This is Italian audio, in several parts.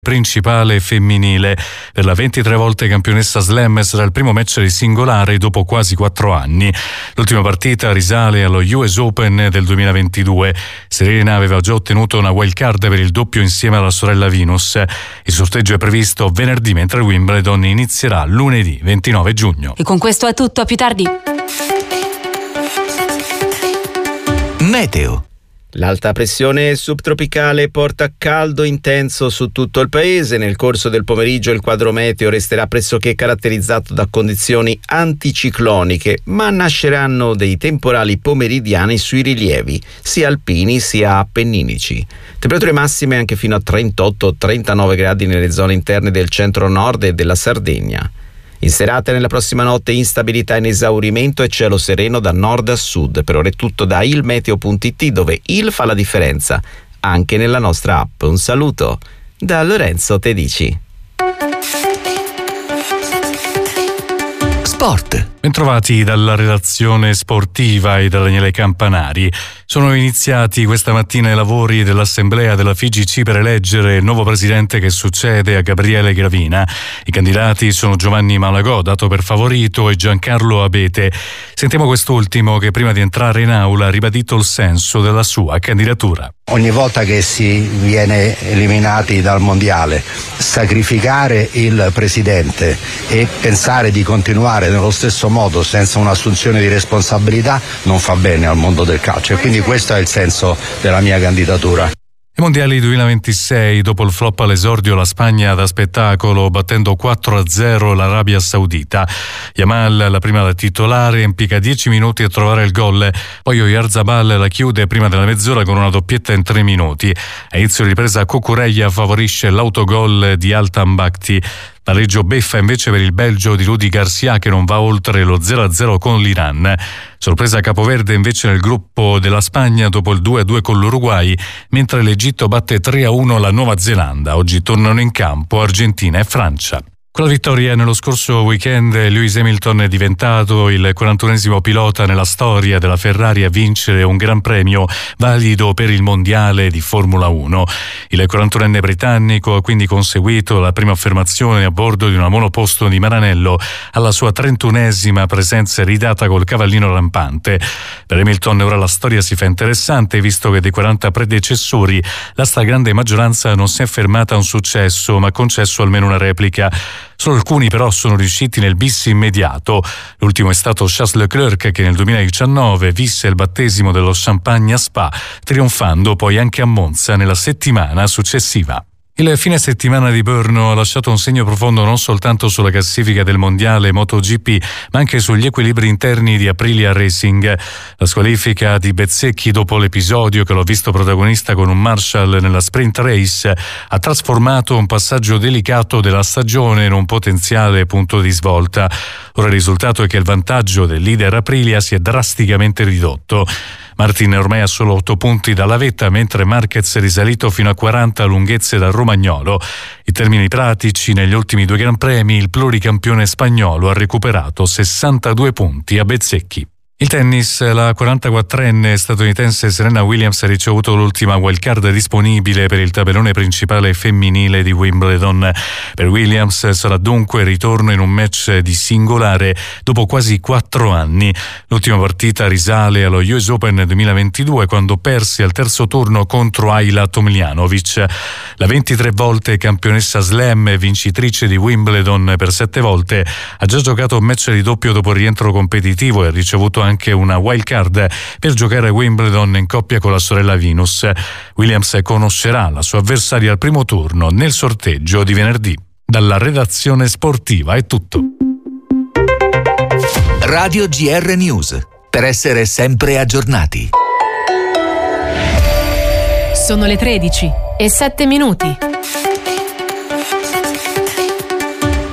principale femminile. Per la 23 volte campionessa slam sarà il primo match di singolare dopo quasi 4 anni. L'ultima partita risale allo US Open del 2022. Serena aveva già ottenuto una wild card per il doppio insieme alla sorella Venus. Il sorteggio è previsto venerdì, mentre Wimbledon inizierà lunedì 29 giugno. E con questo è tutto, a più tardi. Meteo. L'alta pressione subtropicale porta caldo intenso su tutto il paese. Nel corso del pomeriggio il quadro meteo resterà pressoché caratterizzato da condizioni anticicloniche, ma nasceranno dei temporali pomeridiani sui rilievi, sia alpini sia appenninici. Temperature massime anche fino a 38-39 gradi nelle zone interne del centro-nord e della Sardegna. In serata e nella prossima notte instabilità in esaurimento e cielo sereno da nord a sud. Per ora è tutto da ilmeteo.it, dove il fa la differenza anche nella nostra app. Un saluto da Lorenzo Tedici. Sport. Bentrovati dalla redazione sportiva e da Daniele Campanari. Sono iniziati questa mattina i lavori dell'assemblea della FIGC per eleggere il nuovo presidente che succede a Gabriele Gravina. I candidati sono Giovanni Malagò, dato per favorito, e Giancarlo Abete. Sentiamo quest'ultimo che prima di entrare in aula ha ribadito il senso della sua candidatura. Ogni volta che si viene eliminati dal mondiale, sacrificare il presidente e pensare di continuare nello stesso modo senza un'assunzione di responsabilità non fa bene al mondo del calcio, e quindi questo è il senso della mia candidatura. I mondiali 2026, dopo il flop all'esordio, la Spagna da spettacolo battendo 4-0 l'Arabia Saudita. Yamal, la prima da titolare, impiega 10 minuti a trovare il gol, poi Oyarzabal la chiude prima della mezz'ora con una doppietta in 3 minuti. A inizio ripresa Cucurella favorisce l'autogol di Altan Bakhti. Pareggio beffa invece per il Belgio di Rudi Garcia, che non va oltre lo 0-0 con l'Iran. Sorpresa capoverde invece nel gruppo della Spagna dopo il 2-2 con l'Uruguay, mentre l'Egitto batte 3-1 la Nuova Zelanda. Oggi tornano in campo Argentina e Francia. Con la vittoria nello scorso weekend, Lewis Hamilton è diventato il 41esimo pilota nella storia della Ferrari a vincere un gran premio valido per il mondiale di Formula 1. Il 41enne britannico ha quindi conseguito la prima affermazione a bordo di una monoposto di Maranello alla sua 31esima presenza ridata col cavallino rampante. Per Hamilton ora la storia si fa interessante, visto che dei 40 predecessori la stragrande maggioranza non si è fermata a un successo, ma ha concesso almeno una replica. Solo alcuni però sono riusciti nel bis immediato. L'ultimo è stato Charles Leclerc, che nel 2019 visse il battesimo dello Champagne a Spa, trionfando poi anche a Monza nella settimana successiva. Il fine settimana di Brno ha lasciato un segno profondo non soltanto sulla classifica del mondiale MotoGP, ma anche sugli equilibri interni di Aprilia Racing. La squalifica di Bezzecchi dopo l'episodio che l'ha visto protagonista con un Marshall nella sprint race ha trasformato un passaggio delicato della stagione in un potenziale punto di svolta. Ora il risultato è che il vantaggio del leader Aprilia si è drasticamente ridotto. Martin è ormai a solo 8 punti dalla vetta, mentre Marquez è risalito fino a 40 lunghezze dal romagnolo. In termini pratici, negli ultimi 2 Gran Premi, il pluricampione spagnolo ha recuperato 62 punti a Bezzecchi. Il tennis, la 44enne statunitense Serena Williams ha ricevuto l'ultima wildcard disponibile per il tabellone principale femminile di Wimbledon. Per Williams sarà dunque il ritorno in un match di singolare dopo quasi 4 anni. L'ultima partita risale allo US Open 2022, quando perse al terzo turno contro Ayla Tomljanovic. La 23 volte campionessa slam e vincitrice di Wimbledon per 7 volte ha già giocato un match di doppio dopo il rientro competitivo e ha ricevuto anche una wild card per giocare a Wimbledon in coppia con la sorella Venus. Williams conoscerà la sua avversaria al primo turno nel sorteggio di venerdì. Dalla redazione sportiva è tutto. Radio GR News, per essere sempre aggiornati. Sono le 13:07. News.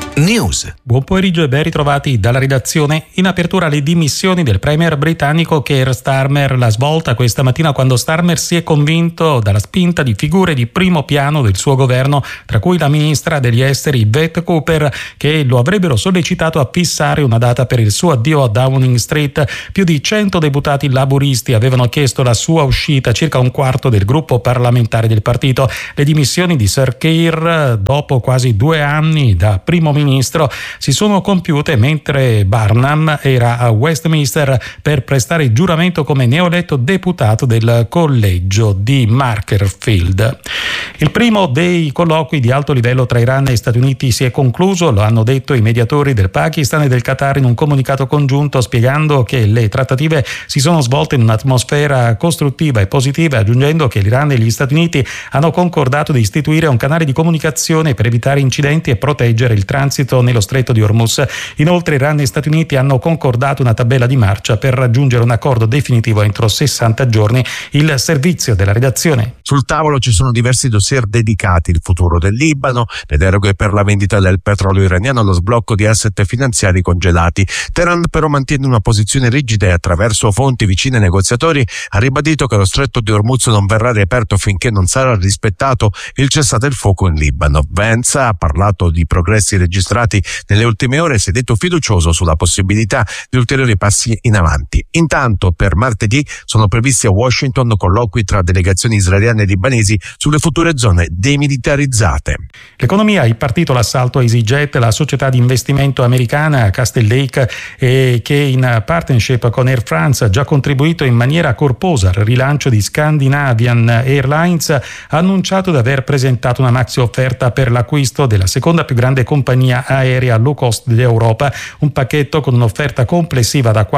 News. Buon pomeriggio e ben ritrovati dalla redazione. In apertura le dimissioni del premier britannico Keir Starmer. La svolta questa mattina quando Starmer si è convinto dalla spinta di figure di primo piano del suo governo, tra cui la ministra degli esteri Beth Cooper, che lo avrebbero sollecitato a fissare una data per il suo addio a Downing Street. Più di 100 deputati laburisti avevano chiesto la sua uscita, circa un quarto del gruppo parlamentare del partito. Le dimissioni di Sir Keir, dopo quasi 2 anni da primo ministro, si sono compiute mentre Barnum era a Westminster per prestare il giuramento come neoeletto deputato del collegio di Macclesfield. Il primo dei colloqui di alto livello tra Iran e Stati Uniti si è concluso, lo hanno detto i mediatori del Pakistan e del Qatar in un comunicato congiunto, spiegando che le trattative si sono svolte in un'atmosfera costruttiva e positiva, aggiungendo che l'Iran e gli Stati Uniti hanno concordato di istituire un canale di comunicazione per evitare incidenti e proteggere il transito nello stretto di Hormuz. Inoltre Iran e Stati Uniti hanno concordato una tabella di marcia per raggiungere un accordo definitivo entro 60 giorni. Il servizio della redazione. Sul tavolo ci sono diversi dossier dedicati: il futuro del Libano, le deroghe per la vendita del petrolio iraniano, lo sblocco di asset finanziari congelati. Teheran però mantiene una posizione rigida e attraverso fonti vicine ai negoziatori ha ribadito che lo stretto di Hormuz non verrà riaperto finché non sarà rispettato il cessate il fuoco in Libano. Vance ha parlato di progressi registrati nelle ultime ore e si è detto fiducioso sulla possibilità di ulteriori passi in avanti. Intanto per martedì sono previsti a Washington colloqui tra delegazioni israeliane e libanesi sulle future zone demilitarizzate. L'economia, il partito l'assalto a EasyJet, la società di investimento americana Castle Lake, che in partnership con Air France ha già contribuito in maniera corposa al rilancio di Scandinavian Airlines, ha annunciato di aver presentato una maxi offerta per l'acquisto della seconda più grande compagnia aerea low cost d'Europa, un pacchetto con un'offerta complessiva da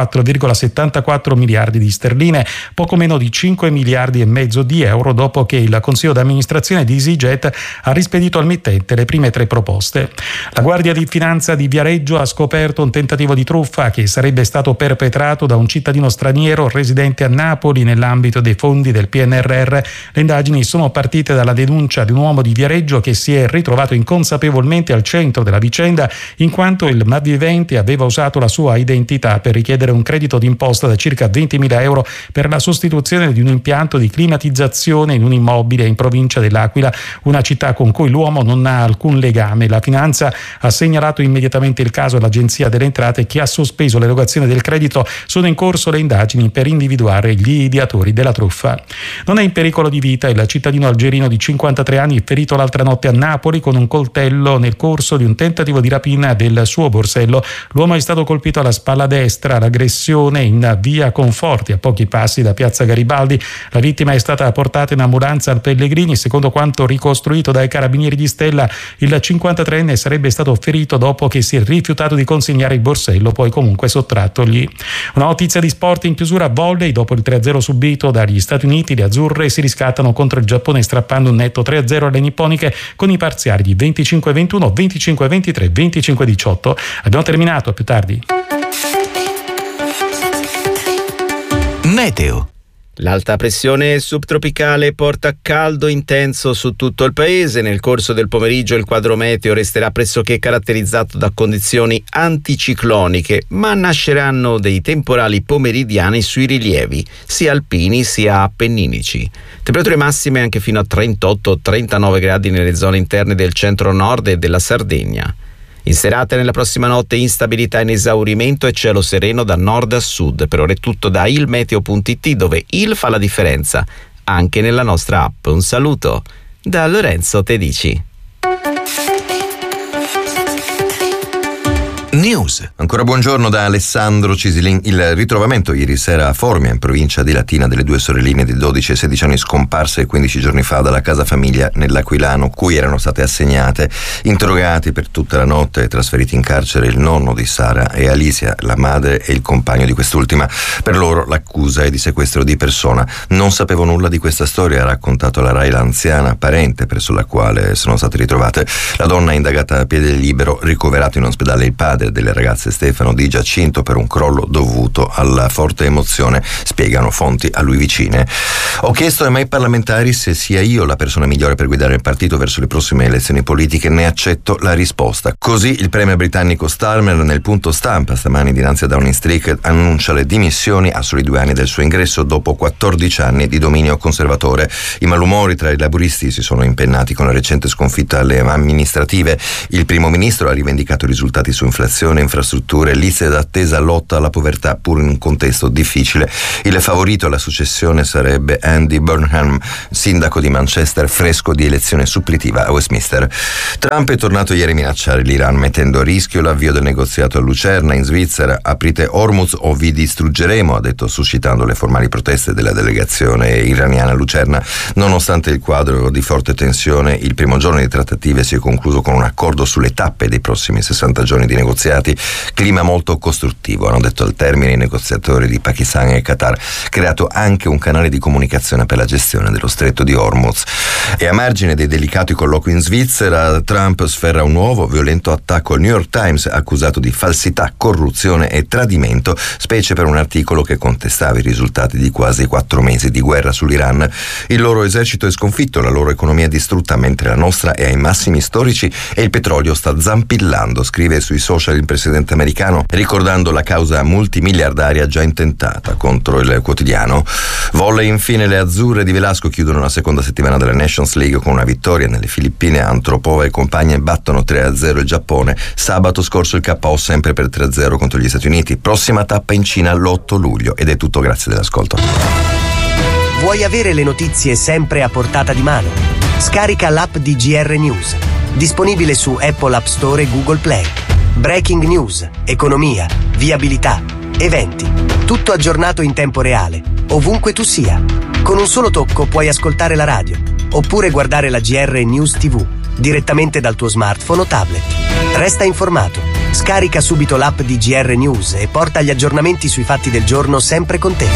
4,74 miliardi di sterline, poco meno di 5 miliardi e mezzo di euro, dopo che il consiglio d'amministrazione di EasyJet ha rispedito al mittente le prime 3 proposte. La Guardia di Finanza di Viareggio ha scoperto un tentativo di truffa che sarebbe stato perpetrato da un cittadino straniero residente a Napoli nell'ambito dei fondi del PNRR. Le indagini sono partite dalla denuncia di un uomo di Viareggio che si è ritrovato inconsapevolmente al centro della vicenda, in quanto il malvivente aveva usato la sua identità per richiedere un credito d'imposta da circa 20.000 euro per la sostituzione di un impianto di climatizzazione in un immobile in provincia dell'Aquila, una città con cui l'uomo non ha alcun legame. La Finanza ha segnalato immediatamente il caso all'Agenzia delle Entrate, che ha sospeso l'erogazione del credito. Sono in corso le indagini per individuare gli ideatori della truffa. Non è in pericolo di vita il cittadino algerino di 53 anni ferito l'altra notte a Napoli con un coltello nel corso di un tentativo di rapina del suo borsello. L'uomo è stato colpito alla spalla destra. L'aggressione in via Conforti, a pochi passi da piazza Garibaldi. La vittima è stata portata in ambulanza al Pellegrini. Secondo quanto ricostruito dai carabinieri di Stella, il 53enne sarebbe stato ferito dopo che si è rifiutato di consegnare il borsello, poi comunque sottrattogli. Una notizia di sport in chiusura: volley. Dopo il 3-0 subito dagli Stati Uniti, le azzurre si riscattano contro il Giappone strappando un netto 3-0 alle nipponiche con i parziali di 25-21, 25-23, 25-18. Abbiamo terminato, a più tardi. Meteo. L'alta pressione subtropicale porta caldo intenso su tutto il paese. Nel corso del pomeriggio il quadro meteo resterà pressoché caratterizzato da condizioni anticicloniche, ma nasceranno dei temporali pomeridiani sui rilievi, sia alpini sia appenninici. Temperature massime anche fino a 38-39 gradi nelle zone interne del centro-nord e della Sardegna. In serata e nella prossima notte instabilità in esaurimento e cielo sereno da nord a sud. Per ora è tutto da ilmeteo.it, dove il fa la differenza anche nella nostra app. Un saluto da Lorenzo Tedici. News. Ancora buongiorno da Alessandro Cisilin. Il ritrovamento ieri sera a Formia, in provincia di Latina, delle 2 sorelline di 12 e 16 anni scomparse 15 giorni fa dalla casa famiglia nell'Aquilano, cui erano state assegnate. Interrogati per tutta la notte e trasferiti in carcere il nonno di Sara e Alicia, la madre e il compagno di quest'ultima. Per loro l'accusa è di sequestro di persona. Non sapevo nulla di questa storia, ha raccontato alla RAI l'anziana parente presso la quale sono state ritrovate. La donna è indagata a piede libero, ricoverato in ospedale il padre madre delle ragazze Stefano di Giacinto per un crollo dovuto alla forte emozione, spiegano fonti a lui vicine. Ho chiesto ai miei parlamentari se sia io la persona migliore per guidare il partito verso le prossime elezioni politiche, ne accetto la risposta. Così il premier britannico Starmer nel punto stampa stamani dinanzi a Downing Street annuncia le dimissioni a soli 2 anni del suo ingresso dopo 14 anni di dominio conservatore. I malumori tra i laburisti si sono impennati con la recente sconfitta alle amministrative. Il primo ministro ha rivendicato risultati su inflazione, infrastrutture, liste d'attesa, lotta alla povertà, pur in un contesto difficile. Il favorito alla successione sarebbe Andy Burnham, sindaco di Manchester, fresco di elezione suppletiva a Westminster. Trump è tornato ieri a minacciare l'Iran, mettendo a rischio l'avvio del negoziato a Lucerna in Svizzera. Aprite Hormuz o vi distruggeremo, ha detto, suscitando le formali proteste della delegazione iraniana a Lucerna. Nonostante il quadro di forte tensione, il primo giorno di trattative si è concluso con un accordo sulle tappe dei prossimi 60 giorni di negoziati. Clima molto costruttivo, hanno detto al termine i negoziatori di Pakistan e Qatar, creato anche un canale di comunicazione per la gestione dello stretto di Hormuz. E a margine dei delicati colloqui in Svizzera, Trump sferra un nuovo violento attacco al New York Times, accusato di falsità, corruzione e tradimento, specie per un articolo che contestava i risultati di quasi 4 mesi di guerra sull'Iran. Il loro esercito è sconfitto, la loro economia è distrutta, mentre la nostra è ai massimi storici e il petrolio sta zampillando, scrive sui social il presidente americano, ricordando la causa multimiliardaria già intentata contro il quotidiano. Volley, infine, le azzurre di Velasco chiudono la seconda settimana della Nations League con una vittoria nelle Filippine. Antropova e compagni battono 3-0 il Giappone. Sabato scorso il KO sempre per 3-0 contro gli Stati Uniti. Prossima tappa in Cina l'8 luglio. Ed è tutto, grazie dell'ascolto. Vuoi avere le notizie sempre a portata di mano? Scarica l'app di GR News, disponibile su Apple App Store e Google Play. Breaking news, economia, viabilità, eventi, tutto aggiornato in tempo reale, ovunque tu sia. Con un solo tocco puoi ascoltare la radio, oppure guardare la GR News TV, direttamente dal tuo smartphone o tablet. Resta informato, scarica subito l'app di GR News e porta gli aggiornamenti sui fatti del giorno sempre con te.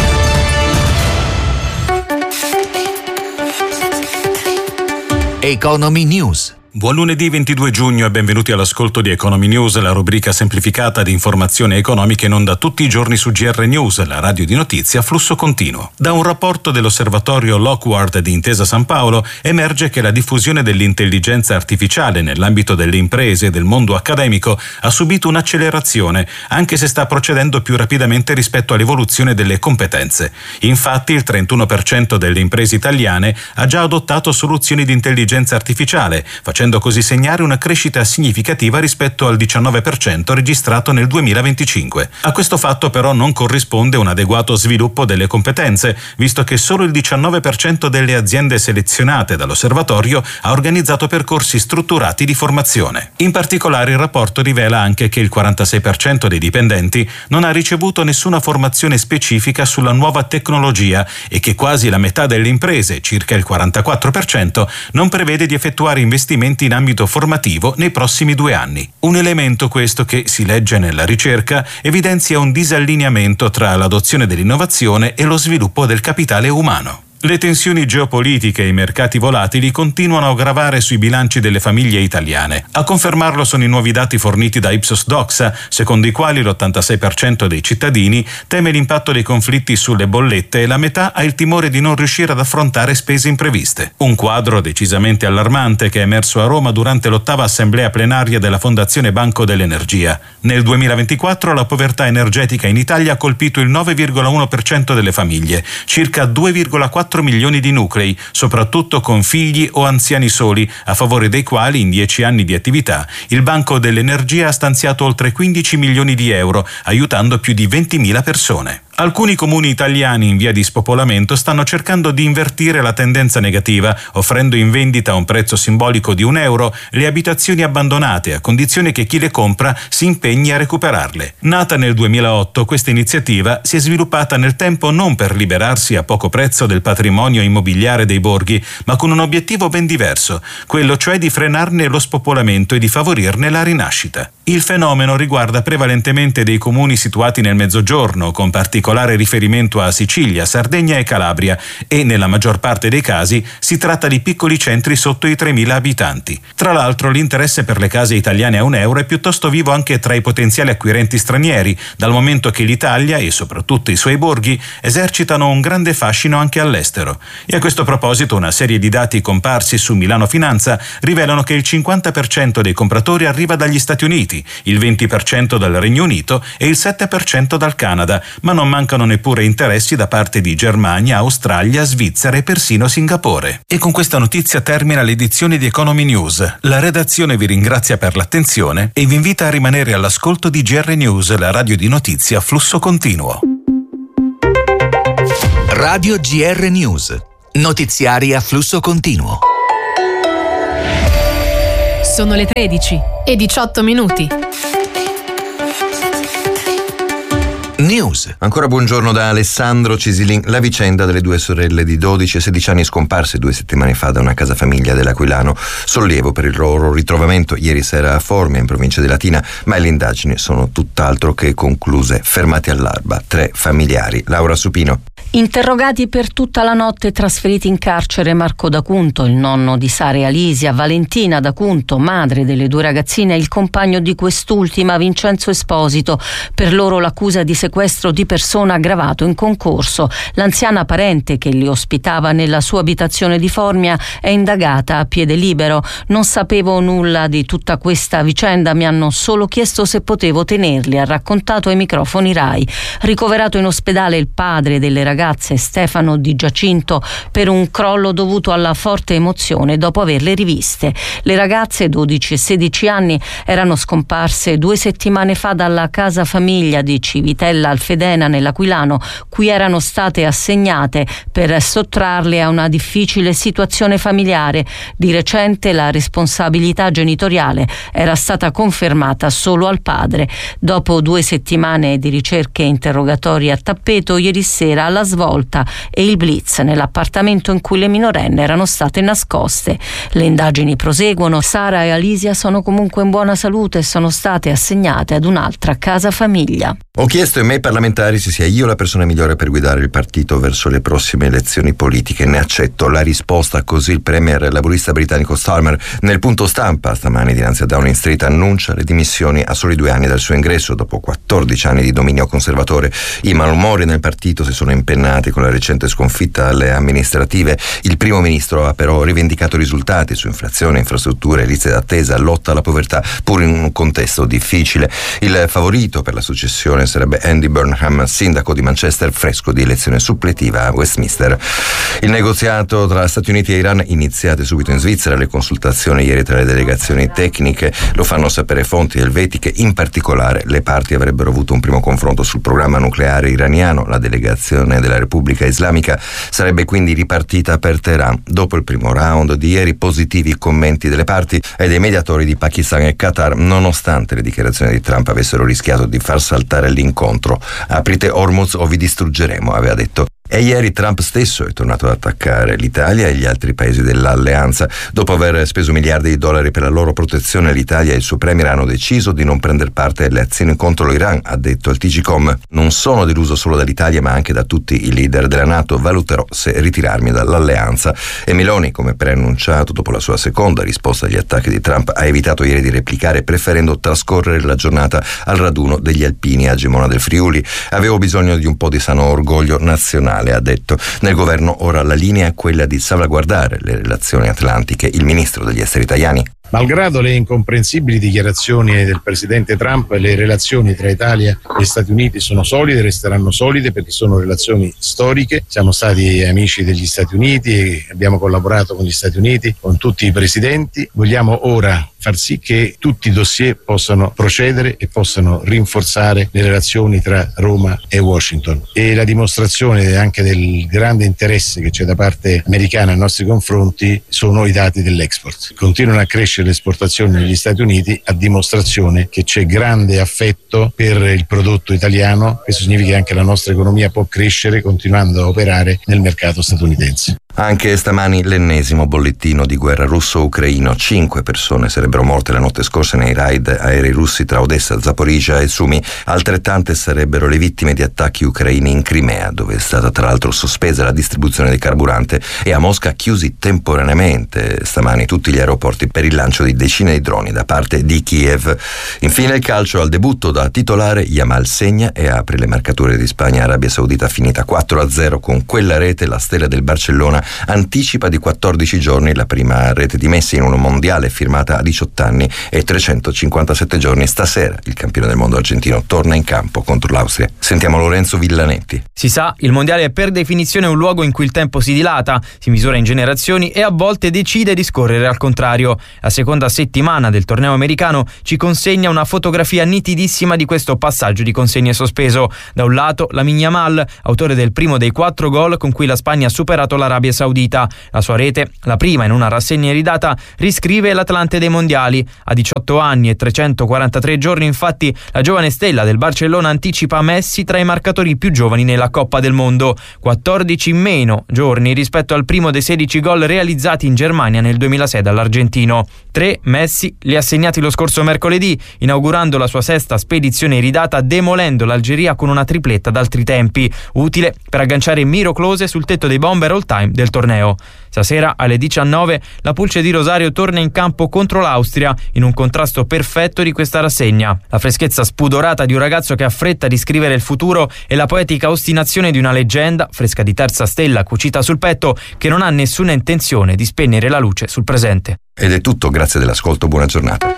Economy News. Buon lunedì 22 giugno e benvenuti all'ascolto di Economy News, la rubrica semplificata di informazioni economiche in onda tutti i giorni su GR News, la radio di notizie a flusso continuo. Da un rapporto dell'osservatorio Lockward di Intesa San Paolo emerge che la diffusione dell'intelligenza artificiale nell'ambito delle imprese e del mondo accademico ha subito un'accelerazione, anche se sta procedendo più rapidamente rispetto all'evoluzione delle competenze. Infatti il 31% delle imprese italiane ha già adottato soluzioni di intelligenza artificiale, facendo così segnare una crescita significativa rispetto al 19% registrato nel 2025. A questo fatto però non corrisponde un adeguato sviluppo delle competenze, visto che solo il 19% delle aziende selezionate dall'osservatorio ha organizzato percorsi strutturati di formazione. In particolare il rapporto rivela anche che il 46% dei dipendenti non ha ricevuto nessuna formazione specifica sulla nuova tecnologia e che quasi la metà delle imprese, circa il 44%, non prevede di effettuare investimenti in ambito formativo nei prossimi 2 anni. Un elemento questo che, si legge nella ricerca, evidenzia un disallineamento tra l'adozione dell'innovazione e lo sviluppo del capitale umano. Le tensioni geopolitiche e i mercati volatili continuano a gravare sui bilanci delle famiglie italiane. A confermarlo sono i nuovi dati forniti da Ipsos Doxa, secondo i quali l'86% dei cittadini teme l'impatto dei conflitti sulle bollette e la metà ha il timore di non riuscire ad affrontare spese impreviste. Un quadro decisamente allarmante che è emerso a Roma durante l'8ª assemblea plenaria della Fondazione Banco dell'Energia. Nel 2024 la povertà energetica in Italia ha colpito il 9,1% delle famiglie, circa 2,4 milioni di nuclei, soprattutto con figli o anziani soli, a favore dei quali in 10 anni di attività il Banco dell'Energia ha stanziato oltre 15 milioni di euro, aiutando più di 20.000 persone. Alcuni comuni italiani in via di spopolamento stanno cercando di invertire la tendenza negativa, offrendo in vendita a un prezzo simbolico di €1 le abitazioni abbandonate, a condizione che chi le compra si impegni a recuperarle. Nata nel 2008, questa iniziativa si è sviluppata nel tempo non per liberarsi a poco prezzo del patrimonio immobiliare dei borghi, ma con un obiettivo ben diverso, quello cioè di frenarne lo spopolamento e di favorirne la rinascita. Il fenomeno riguarda prevalentemente dei comuni situati nel Mezzogiorno, con particolare riferimento a Sicilia, Sardegna e Calabria, e nella maggior parte dei casi si tratta di piccoli centri sotto i 3.000 abitanti. Tra l'altro, l'interesse per le case italiane a €1 è piuttosto vivo anche tra i potenziali acquirenti stranieri, dal momento che l'Italia e soprattutto i suoi borghi esercitano un grande fascino anche all'estero. E a questo proposito una serie di dati comparsi su Milano Finanza rivelano che il 50% dei compratori arriva dagli Stati Uniti, il 20% dal Regno Unito e il 7% dal Canada, ma non mancano neppure interessi da parte di Germania, Australia, Svizzera e persino Singapore. E con questa notizia termina l'edizione di Economy News. La redazione vi ringrazia per l'attenzione e vi invita a rimanere all'ascolto di GR News, la radio di notizie a flusso continuo. Radio GR News. Notiziari a flusso continuo. Sono le 13 e 18 minuti. News. Ancora buongiorno da Alessandro Cisilin. La vicenda delle due sorelle di 12 e 16 anni scomparse 2 settimane fa da una casa famiglia dell'Aquilano. Sollievo per il loro ritrovamento ieri sera a Formia, in provincia di Latina, ma le indagini sono tutt'altro che concluse. Fermati all'alba 3 familiari. Laura Supino. Interrogati per tutta la notte, trasferiti in carcere Marco D'Acunto, il nonno di Sara e Alisia, Valentina D'Acunto, madre delle 2 ragazzine, e il compagno di quest'ultima, Vincenzo Esposito. Per loro l'accusa di sequestro di persona aggravato in concorso. L'anziana parente che li ospitava nella sua abitazione di Formia è indagata a piede libero. Non sapevo nulla di tutta questa vicenda, mi hanno solo chiesto se potevo tenerli, ha raccontato ai microfoni Rai. Ricoverato in ospedale il padre delle ragazze, Stefano Di Giacinto, per un crollo dovuto alla forte emozione dopo averle riviste. Le ragazze, 12 e 16 anni, erano scomparse 2 settimane fa dalla casa famiglia di Civitella Alfedena nell'Aquilano, cui erano state assegnate per sottrarle a una difficile situazione familiare. Di recente la responsabilità genitoriale era stata confermata solo al padre. Dopo 2 settimane di ricerche e interrogatori a tappeto, ieri sera alla svolta e il blitz nell'appartamento in cui le minorenni erano state nascoste. Le indagini proseguono. Sara e Alisia sono comunque in buona salute e sono state assegnate ad un'altra casa famiglia. Ho chiesto ai miei parlamentari se sia io la persona migliore per guidare il partito verso le prossime elezioni politiche. Ne accetto la risposta, così il premier laburista britannico Starmer nel punto stampa stamani dinanzi a Downing Street annuncia le dimissioni a soli 2 anni dal suo ingresso dopo 14 anni di dominio conservatore. I malumori nel partito si sono impennati con la recente sconfitta alle amministrative. Il primo ministro ha però rivendicato risultati su inflazione, infrastrutture, liste d'attesa, lotta alla povertà, pur in un contesto difficile. Il favorito per la successione sarebbe Andy Burnham, sindaco di Manchester, fresco di elezione suppletiva a Westminster. Il negoziato tra Stati Uniti e Iran, iniziate subito in Svizzera, le consultazioni ieri tra le delegazioni tecniche, lo fanno sapere fonti elvetiche. In particolare le parti avrebbero avuto un primo confronto sul programma nucleare iraniano. La delegazione della Repubblica Islamica sarebbe quindi ripartita per Teheran. Dopo il primo round di ieri, positivi i commenti delle parti e dei mediatori di Pakistan e Qatar, nonostante le dichiarazioni di Trump avessero rischiato di far saltare l'incontro. Aprite Hormuz o vi distruggeremo, aveva detto. E ieri Trump stesso è tornato ad attaccare l'Italia e gli altri paesi dell'alleanza. Dopo aver speso miliardi di dollari per la loro protezione, l'Italia e il suo premier hanno deciso di non prendere parte alle azioni contro l'Iran, ha detto il TGCOM. Non sono deluso solo dall'Italia ma anche da tutti i leader della NATO, valuterò se ritirarmi dall'alleanza. E Meloni, come preannunciato dopo la sua seconda risposta agli attacchi di Trump, ha evitato ieri di replicare, preferendo trascorrere la giornata al raduno degli alpini a Gemona del Friuli. Avevo bisogno di un po' di sano orgoglio nazionale, ha detto. Nel governo ora la linea è quella di salvaguardare le relazioni atlantiche. Il ministro degli esteri Tajani. Malgrado le incomprensibili dichiarazioni del presidente Trump, le relazioni tra Italia e Stati Uniti sono solide, resteranno solide perché sono relazioni storiche. Siamo stati amici degli Stati Uniti, abbiamo collaborato con gli Stati Uniti, con tutti i presidenti. Vogliamo ora far sì che tutti i dossier possano procedere e possano rinforzare le relazioni tra Roma e Washington. E la dimostrazione anche del grande interesse che c'è da parte americana nei nostri confronti sono i dati dell'export. Continuano a crescere le esportazioni negli Stati Uniti, a dimostrazione che c'è grande affetto per il prodotto italiano. Questo significa che anche la nostra economia può crescere continuando a operare nel mercato statunitense. Anche stamani l'ennesimo bollettino di guerra russo-ucraino. 5 persone sarebbero morte la notte scorsa nei raid aerei russi tra Odessa, Zaporizhzhia e Sumy. Altrettante sarebbero le vittime di attacchi ucraini in Crimea, dove è stata tra l'altro sospesa la distribuzione del carburante, e a Mosca chiusi temporaneamente stamani tutti gli aeroporti per il lancio di decine di droni da parte di Kiev. Infine il calcio. Al debutto da titolare Yamal segna e apre le marcature di Spagna-Arabia Saudita, finita 4-0 con quella rete. La stella del Barcellona anticipa di 14 giorni la prima rete di Messi in un mondiale, firmata a 18 anni e 357 giorni. Stasera il campione del mondo argentino torna in campo contro l'Austria. Sentiamo Lorenzo Villanetti. Si sa, il mondiale è per definizione un luogo in cui il tempo si dilata, si misura in generazioni e a volte decide di scorrere al contrario. La seconda settimana del torneo americano ci consegna una fotografia nitidissima di questo passaggio di consegne sospeso. Da un lato Lamine Yamal, autore del primo dei 4 gol con cui la Spagna ha superato l'Arabia Saudita. La sua rete, la prima in una rassegna iridata, riscrive l'Atlante dei mondiali. A 18 anni e 343 giorni, infatti, la giovane stella del Barcellona anticipa Messi tra i marcatori più giovani nella Coppa del Mondo. 14 in meno giorni rispetto al primo dei 16 gol realizzati in Germania nel 2006 dall'argentino. 3 Messi li ha segnati lo scorso mercoledì, inaugurando la sua sesta spedizione iridata, demolendo l'Algeria con una tripletta d'altri tempi, utile per agganciare Miro Klose sul tetto dei bomber all time del torneo. Stasera alle 19 la Pulce di Rosario torna in campo contro l'Austria, in un contrasto perfetto di questa rassegna. La freschezza spudorata di un ragazzo che ha fretta di scrivere il futuro e la poetica ostinazione di una leggenda, fresca di terza stella cucita sul petto, che non ha nessuna intenzione di spegnere la luce sul presente. Ed è tutto, grazie dell'ascolto, buona giornata.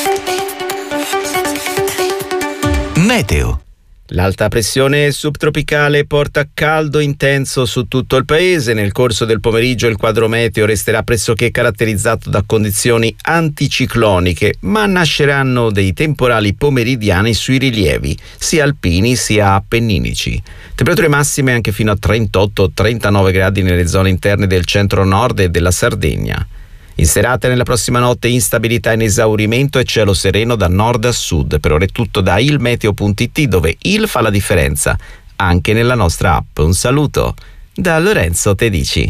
Meteo. L'alta pressione subtropicale porta caldo intenso su tutto il paese. Nel corso del pomeriggio il quadro meteo resterà pressoché caratterizzato da condizioni anticicloniche, ma nasceranno dei temporali pomeridiani sui rilievi, sia alpini sia appenninici. Temperature massime anche fino a 38-39 gradi nelle zone interne del centro-nord e della Sardegna. In serata e nella prossima notte instabilità in esaurimento e cielo sereno da nord a sud. Per ora è tutto da ilmeteo.it, dove il fa la differenza anche nella nostra app. Un saluto da Lorenzo Tedici.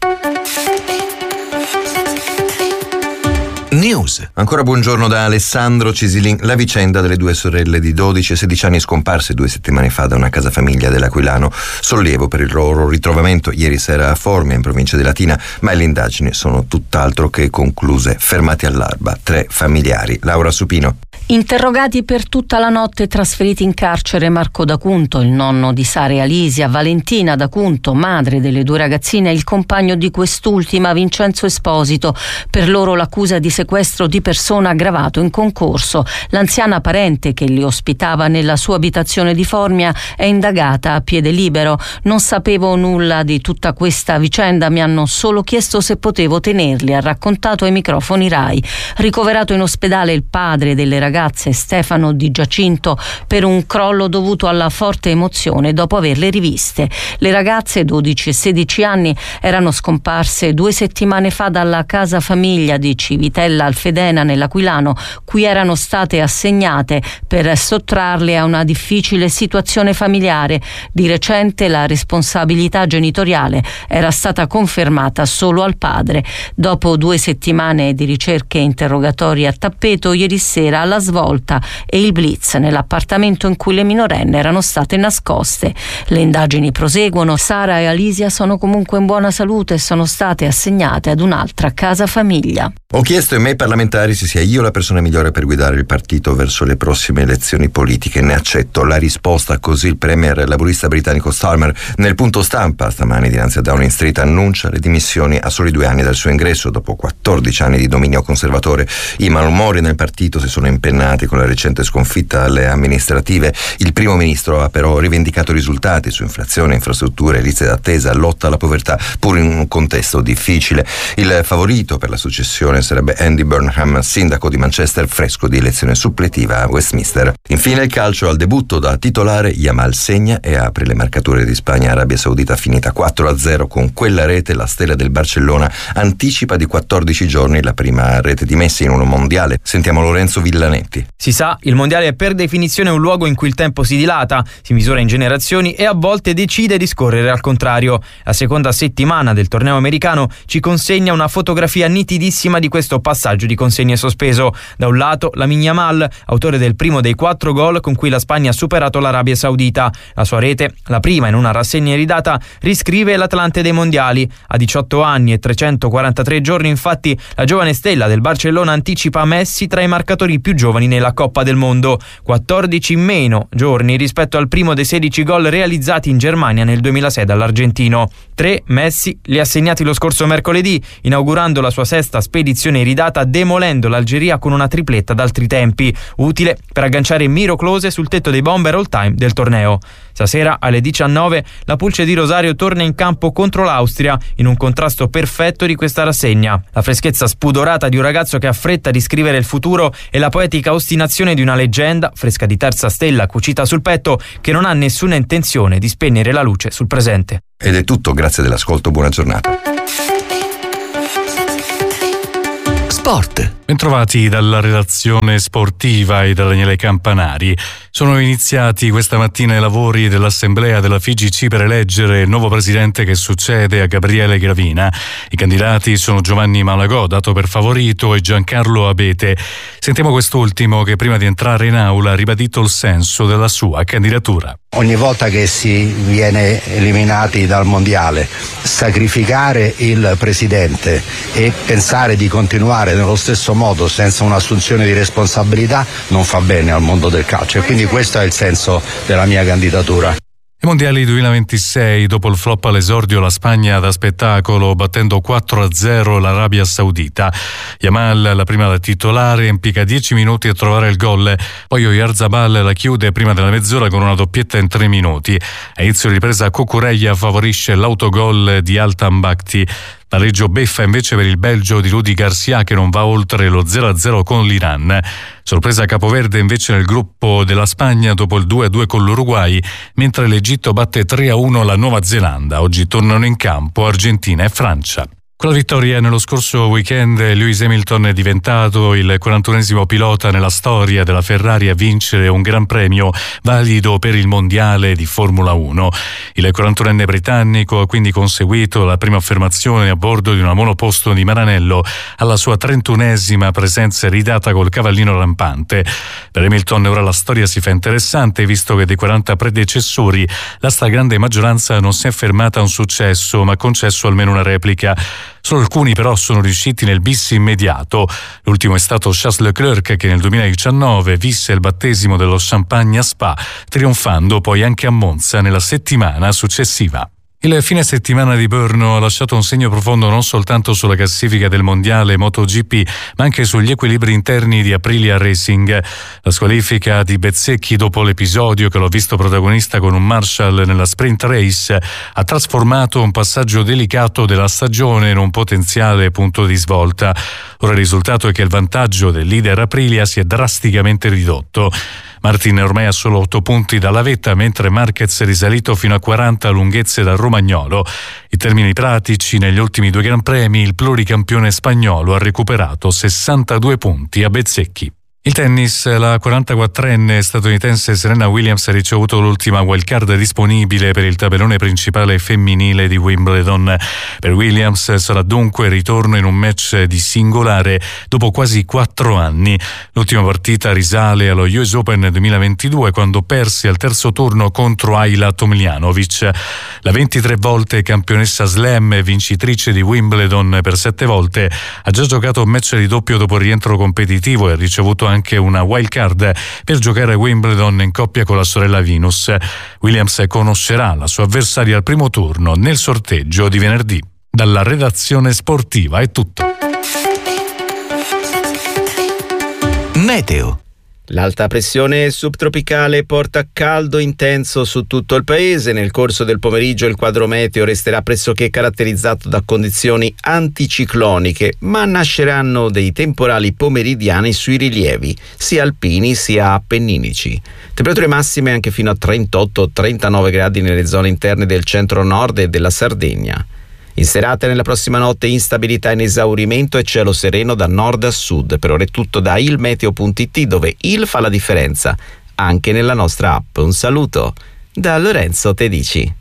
News. Ancora buongiorno da Alessandro Cisilin. La vicenda delle 2 sorelle di 12 e 16 anni scomparse 2 settimane fa da una casa famiglia dell'Aquilano. Sollievo per il loro ritrovamento ieri sera a Formia, in provincia di Latina, ma le indagini sono tutt'altro che concluse. Fermati all'alba 3 familiari. Laura Supino. Interrogati per tutta la notte, trasferiti in carcere Marco D'Acunto, il nonno di Sara e Alisia, Valentina D'Acunto, madre delle 2 ragazzine, e il compagno di quest'ultima, Vincenzo Esposito. Per loro l'accusa di sequestro di persona aggravato in concorso. L'anziana parente che li ospitava nella sua abitazione di Formia è indagata a piede libero. Non sapevo nulla di tutta questa vicenda, mi hanno solo chiesto se potevo tenerli, ha raccontato ai microfoni Rai. Ricoverato in ospedale il padre delle ragazze, Stefano Di Giacinto, per un crollo dovuto alla forte emozione dopo averle riviste. Le ragazze, 12 e 16 anni, erano scomparse 2 settimane fa dalla casa famiglia di Civitella Alfedena nell'Aquilano, cui erano state assegnate per sottrarle a una difficile situazione familiare. Di recente la responsabilità genitoriale era stata confermata solo al padre. Dopo 2 settimane di ricerche e interrogatori a tappeto, ieri sera alla svolta e il blitz nell'appartamento in cui le minorenni erano state nascoste. Le indagini proseguono. Sara e Alisia sono comunque in buona salute e sono state assegnate ad un'altra casa famiglia. Ho chiesto ai miei parlamentari se sia io la persona migliore per guidare il partito verso le prossime elezioni politiche. Ne accetto la risposta, così il premier laburista britannico Starmer nel punto stampa stamani dinanzi a Downing Street annuncia le dimissioni a soli 2 anni dal suo ingresso dopo 14 anni di dominio conservatore. I malumori nel partito si sono impennati con la recente sconfitta alle amministrative. Il primo ministro ha però rivendicato risultati su inflazione, infrastrutture, liste d'attesa, lotta alla povertà, pur in un contesto difficile. Il favorito per la successione sarebbe Andy Burnham, sindaco di Manchester, fresco di elezione suppletiva a Westminster. Infine il calcio. Al debutto da titolare Yamal segna e apre le marcature di Spagna-Arabia Saudita, finita 4-0 con quella rete. La stella del Barcellona anticipa di 14 giorni la prima rete di Messi in un mondiale. Sentiamo Lorenzo Villanetti. commenti. Si sa, il mondiale è per definizione un luogo in cui il tempo si dilata, si misura in generazioni e a volte decide di scorrere al contrario. La seconda settimana del torneo americano ci consegna una fotografia nitidissima di questo passaggio di consegne sospeso. Da un lato Lamine Yamal, autore del primo dei 4 gol con cui la Spagna ha superato l'Arabia Saudita. La sua rete, la prima in una rassegna iridata, riscrive l'Atlante dei mondiali. A 18 anni e 343 giorni, infatti, la giovane stella del Barcellona anticipa Messi tra i marcatori più giovani nella Coppa del Mondo, 14 in meno giorni rispetto al primo dei 16 gol realizzati in Germania nel 2006 dall'argentino. 3 Messi li ha segnati lo scorso mercoledì, inaugurando la sua sesta spedizione iridata demolendo l'Algeria con una tripletta d'altri tempi, utile per agganciare Miro Klose sul tetto dei bomber all time del torneo. Stasera alle 19 la Pulce di Rosario torna in campo contro l'Austria in un contrasto perfetto di questa rassegna. La freschezza spudorata di un ragazzo che ha fretta di scrivere il futuro e la poetica ostinazione di una leggenda, fresca di terza stella cucita sul petto, che non ha nessuna intenzione di spegnere la luce sul presente. Ed è tutto, grazie dell'ascolto, buona giornata. Sport. Bentrovati dalla redazione sportiva e da Daniele Campanari. Sono iniziati questa mattina i lavori dell'assemblea della FIGC per eleggere il nuovo presidente che succede a Gabriele Gravina. I candidati sono Giovanni Malagò, dato per favorito, e Giancarlo Abete. Sentiamo quest'ultimo che prima di entrare in aula ha ribadito il senso della sua candidatura. Ogni volta che si viene eliminati dal mondiale, sacrificare il presidente e pensare di continuare nello stesso modo senza un'assunzione di responsabilità non fa bene al mondo del calcio, e quindi questo è il senso della mia candidatura. I mondiali 2026, dopo il flop all'esordio, la Spagna da spettacolo battendo 4-0 l'Arabia Saudita. Yamal, la prima da titolare, impiega 10 minuti a trovare il gol, poi Oyarzabal la chiude prima della mezz'ora con una doppietta in 3 minuti. A inizio di ripresa Cucurella favorisce l'autogol di Altan Bakhti. Pareggio beffa invece per il Belgio di Rudi Garcia, che non va oltre lo 0-0 con l'Iran. Sorpresa capoverde invece nel gruppo della Spagna dopo il 2-2 con l'Uruguay, mentre l'Egitto batte 3-1 la Nuova Zelanda. Oggi tornano in campo Argentina e Francia. Con la vittoria nello scorso weekend, Lewis Hamilton è diventato il 41esimo pilota nella storia della Ferrari a vincere un gran premio valido per il mondiale di Formula 1. Il 41enne britannico ha quindi conseguito la prima affermazione a bordo di una monoposto di Maranello alla sua 31esima presenza ridata col cavallino rampante. Per Hamilton ora la storia si fa interessante, visto che dei 40 predecessori la stragrande maggioranza non si è fermata a un successo, ma ha concesso almeno una replica. Solo alcuni però sono riusciti nel bis immediato. L'ultimo è stato Charles Leclerc, che nel 2019 visse il battesimo dello Champagne a Spa, trionfando poi anche a Monza nella settimana successiva. Il fine settimana di Brno ha lasciato un segno profondo non soltanto sulla classifica del mondiale MotoGP, ma anche sugli equilibri interni di Aprilia Racing. La squalifica di Bezzecchi dopo l'episodio che l'ha visto protagonista con un Marshall nella sprint race ha trasformato un passaggio delicato della stagione in un potenziale punto di svolta. Ora il risultato è che il vantaggio del leader Aprilia si è drasticamente ridotto. Martin è ormai a solo 8 punti dalla vetta, mentre Marquez è risalito fino a 40 lunghezze dal Romagnolo. In termini pratici, negli ultimi 2 Gran Premi, il pluricampione spagnolo ha recuperato 62 punti a Bezzecchi. Il tennis, la 44enne statunitense Serena Williams ha ricevuto l'ultima wildcard disponibile per il tabellone principale femminile di Wimbledon. Per Williams sarà dunque il ritorno in un match di singolare dopo quasi 4 anni. L'ultima partita risale allo US Open 2022, quando perse al terzo turno contro Ayla Tomljanovic. La 23 volte campionessa slam e vincitrice di Wimbledon per 7 volte ha già giocato un match di doppio dopo il rientro competitivo e ha ricevuto anche una wild card per giocare a Wimbledon in coppia con la sorella Venus. Williams conoscerà la sua avversaria al primo turno nel sorteggio di venerdì. Dalla redazione sportiva è tutto. Meteo. L'alta pressione subtropicale porta caldo intenso su tutto il paese. Nel corso del pomeriggio il quadro meteo resterà pressoché caratterizzato da condizioni anticicloniche, ma nasceranno dei temporali pomeridiani sui rilievi, sia alpini sia appenninici. Temperature massime anche fino a 38-39 gradi nelle zone interne del centro-nord e della Sardegna. In serata e nella prossima notte instabilità in esaurimento e cielo sereno da nord a sud. Per ora è tutto da ilmeteo.it, dove il fa la differenza anche nella nostra app. Un saluto da Lorenzo Tedici.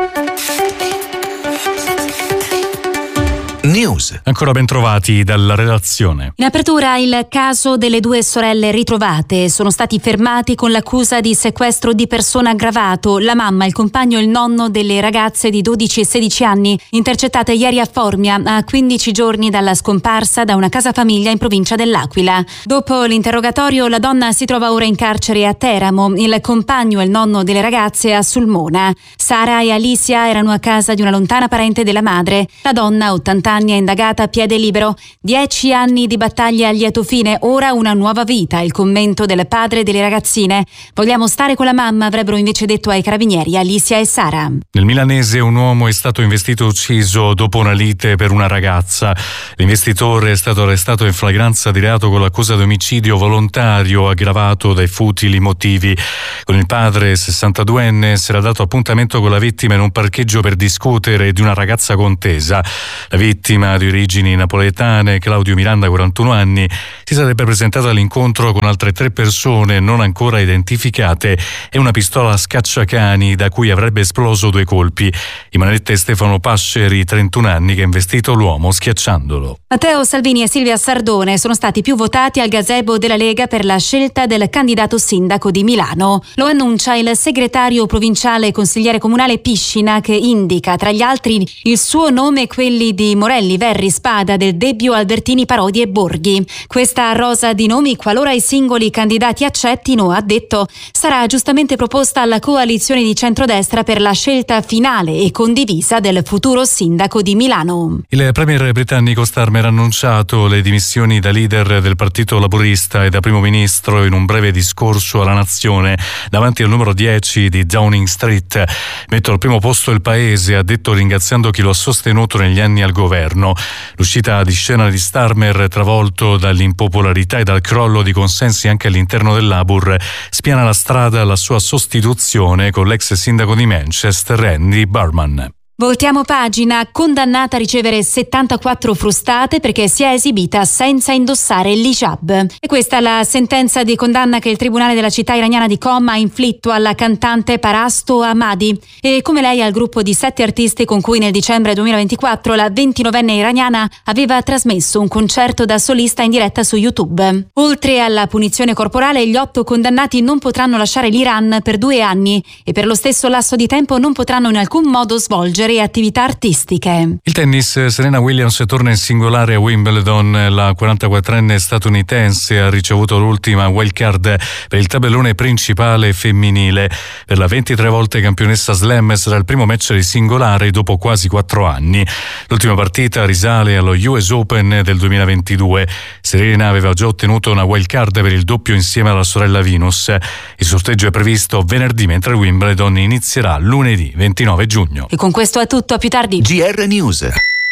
News. Ancora ben trovati dalla redazione. In apertura il caso delle due sorelle ritrovate. Sono stati fermati con l'accusa di sequestro di persona aggravato. La mamma, il compagno e il nonno delle ragazze di 12 e 16 anni intercettate ieri a Formia, a 15 giorni dalla scomparsa da una casa famiglia in provincia dell'Aquila. Dopo l'interrogatorio la donna si trova ora in carcere a Teramo, il compagno e il nonno delle ragazze a Sulmona. Sara e Alicia erano a casa di una lontana parente della madre. La donna, 80 anni, è indagata a piede libero. 10 anni di battaglia a lieto fine, ora una nuova vita. Il commento del padre delle ragazzine: vogliamo stare con la mamma, avrebbero invece detto ai carabinieri Alicia e Sara. Nel milanese un uomo è stato investito e ucciso dopo una lite per una ragazza. L'investitore è stato arrestato in flagranza di reato con l'accusa di omicidio volontario aggravato dai futili motivi. Con il padre, 62enne, si era dato appuntamento con la vittima in un parcheggio per discutere di una ragazza contesa. La vittima, di origini napoletane, Claudio Miranda, 41 anni, si sarebbe presentato all'incontro con altre 3 persone non ancora identificate e una pistola a scacciacani da cui avrebbe esploso 2 colpi. Imanette Stefano Pasceri, 31 anni, che ha investito l'uomo schiacciandolo. Matteo Salvini e Silvia Sardone sono stati più votati al gazebo della Lega per la scelta del candidato sindaco di Milano. Lo annuncia il segretario provinciale e consigliere comunale Piscina, che indica tra gli altri il suo nome e quelli di Morelli, Verri, Spada, Del Debbio, Albertini, Parodi e Borghi. Questa rosa di nomi, qualora i singoli candidati accettino, ha detto, sarà giustamente proposta alla coalizione di centrodestra per la scelta finale e condivisa del futuro sindaco di Milano. Il premier britannico Starmer ha annunciato le dimissioni da leader del Partito Laburista e da primo ministro in un breve discorso alla nazione davanti al numero 10 di Downing Street. Metto al primo posto il paese, ha detto, ringraziando chi lo ha sostenuto negli anni al governo. L'uscita di scena di Starmer, travolto dall'impopolarità e dal crollo di consensi anche all'interno del Labour, spiana la strada alla sua sostituzione con l'ex sindaco di Manchester Andy Burnham. Voltiamo pagina. Condannata a ricevere 74 frustate perché si è esibita senza indossare l'hijab. E questa è la sentenza di condanna che il tribunale della città iraniana di Qom ha inflitto alla cantante Parasto Ahmadi e, come lei, al gruppo di 7 artisti con cui nel dicembre 2024 la 29enne iraniana aveva trasmesso un concerto da solista in diretta su YouTube. Oltre alla punizione corporale, gli 8 condannati non potranno lasciare l'Iran per 2 anni e per lo stesso lasso di tempo non potranno in alcun modo svolgere attività artistiche. Il tennis, Serena Williams torna in singolare a Wimbledon. La 44enne statunitense ha ricevuto l'ultima wild card per il tabellone principale femminile. Per la 23 volte campionessa slam sarà il primo match di singolare dopo quasi 4 anni. L'ultima partita risale allo US Open del 2022. Serena aveva già ottenuto una wild card per il doppio insieme alla sorella Venus. Il sorteggio è previsto venerdì, mentre Wimbledon inizierà lunedì 29 giugno. E con questo è tutto, a più tardi. GR News.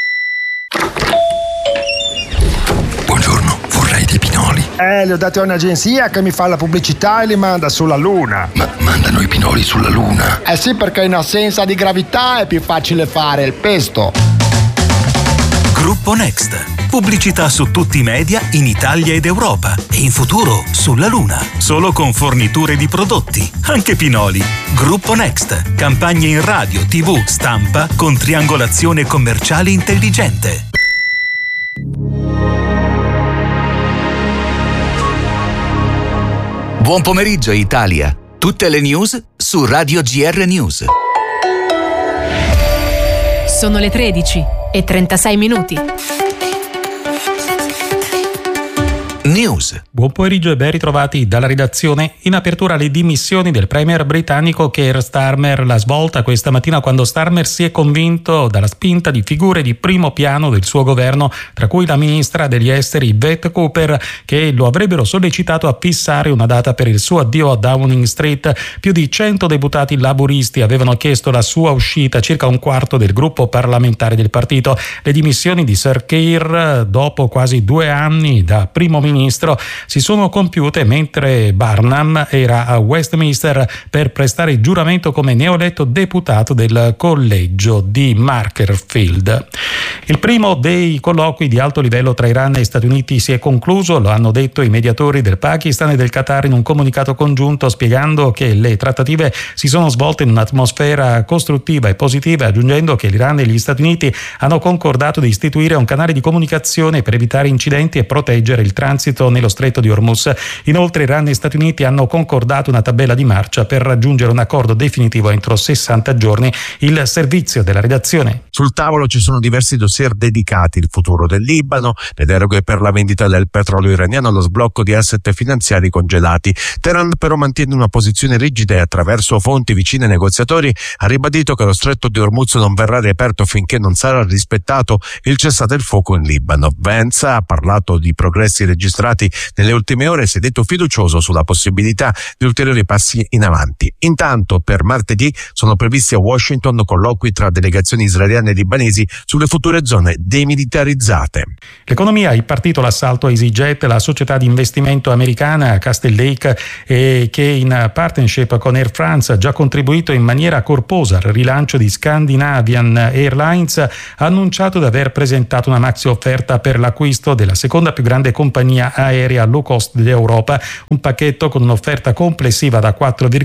Buongiorno, vorrei dei pinoli. Li ho dati a un'agenzia che mi fa la pubblicità e li manda sulla Luna. Ma mandano i pinoli sulla Luna? Eh sì, perché in assenza di gravità è più facile fare il pesto. Gruppo Next. Pubblicità su tutti i media in Italia ed Europa e in futuro sulla Luna. Solo con forniture di prodotti, anche pinoli. Gruppo Next. Campagne in radio, TV, stampa con triangolazione commerciale intelligente. Buon pomeriggio Italia. Tutte le news su Radio GR News. Sono le 13:36. News. Buon pomeriggio e ben ritrovati dalla redazione. In apertura le dimissioni del premier britannico Keir Starmer. La svolta questa mattina quando Starmer si è convinto dalla spinta di figure di primo piano del suo governo, tra cui la ministra degli esteri Beth Cooper, che lo avrebbero sollecitato a fissare una data per il suo addio a Downing Street. Più di 100 deputati laburisti avevano chiesto la sua uscita, circa un quarto del gruppo parlamentare del partito. Le dimissioni di Sir Keir, dopo quasi 2 anni da primo ministro ministro si sono compiute mentre Barnum era a Westminster per prestare giuramento come neoeletto deputato del collegio di Macclesfield. Il primo dei colloqui di alto livello tra Iran e Stati Uniti si è concluso, lo hanno detto i mediatori del Pakistan e del Qatar in un comunicato congiunto, spiegando che le trattative si sono svolte in un'atmosfera costruttiva e positiva, aggiungendo che l'Iran e gli Stati Uniti hanno concordato di istituire un canale di comunicazione per evitare incidenti e proteggere il transito nello stretto di Hormuz. Inoltre Iran e Stati Uniti hanno concordato una tabella di marcia per raggiungere un accordo definitivo entro 60 giorni. Il servizio della redazione. Sul tavolo ci sono diversi dossier dedicati: il futuro del Libano, le deroghe per la vendita del petrolio iraniano, lo sblocco di asset finanziari congelati. Teheran però mantiene una posizione rigida e attraverso fonti vicine ai negoziatori ha ribadito che lo stretto di Hormuz non verrà riaperto finché non sarà rispettato il cessate il fuoco in Libano. Vance ha parlato di progressi registrati nelle ultime ore e si è detto fiducioso sulla possibilità di ulteriori passi in avanti. Intanto per martedì sono previsti a Washington colloqui tra delegazioni israeliane e libanesi sulle future zone demilitarizzate. L'economia, il partito l'assalto a EasyJet, la società di investimento americana Castle Lake, che in partnership con Air France ha già contribuito in maniera corposa al rilancio di Scandinavian Airlines, ha annunciato di aver presentato una maxi offerta per l'acquisto della seconda più grande compagnia aerea low cost d'Europa, un pacchetto con un'offerta complessiva da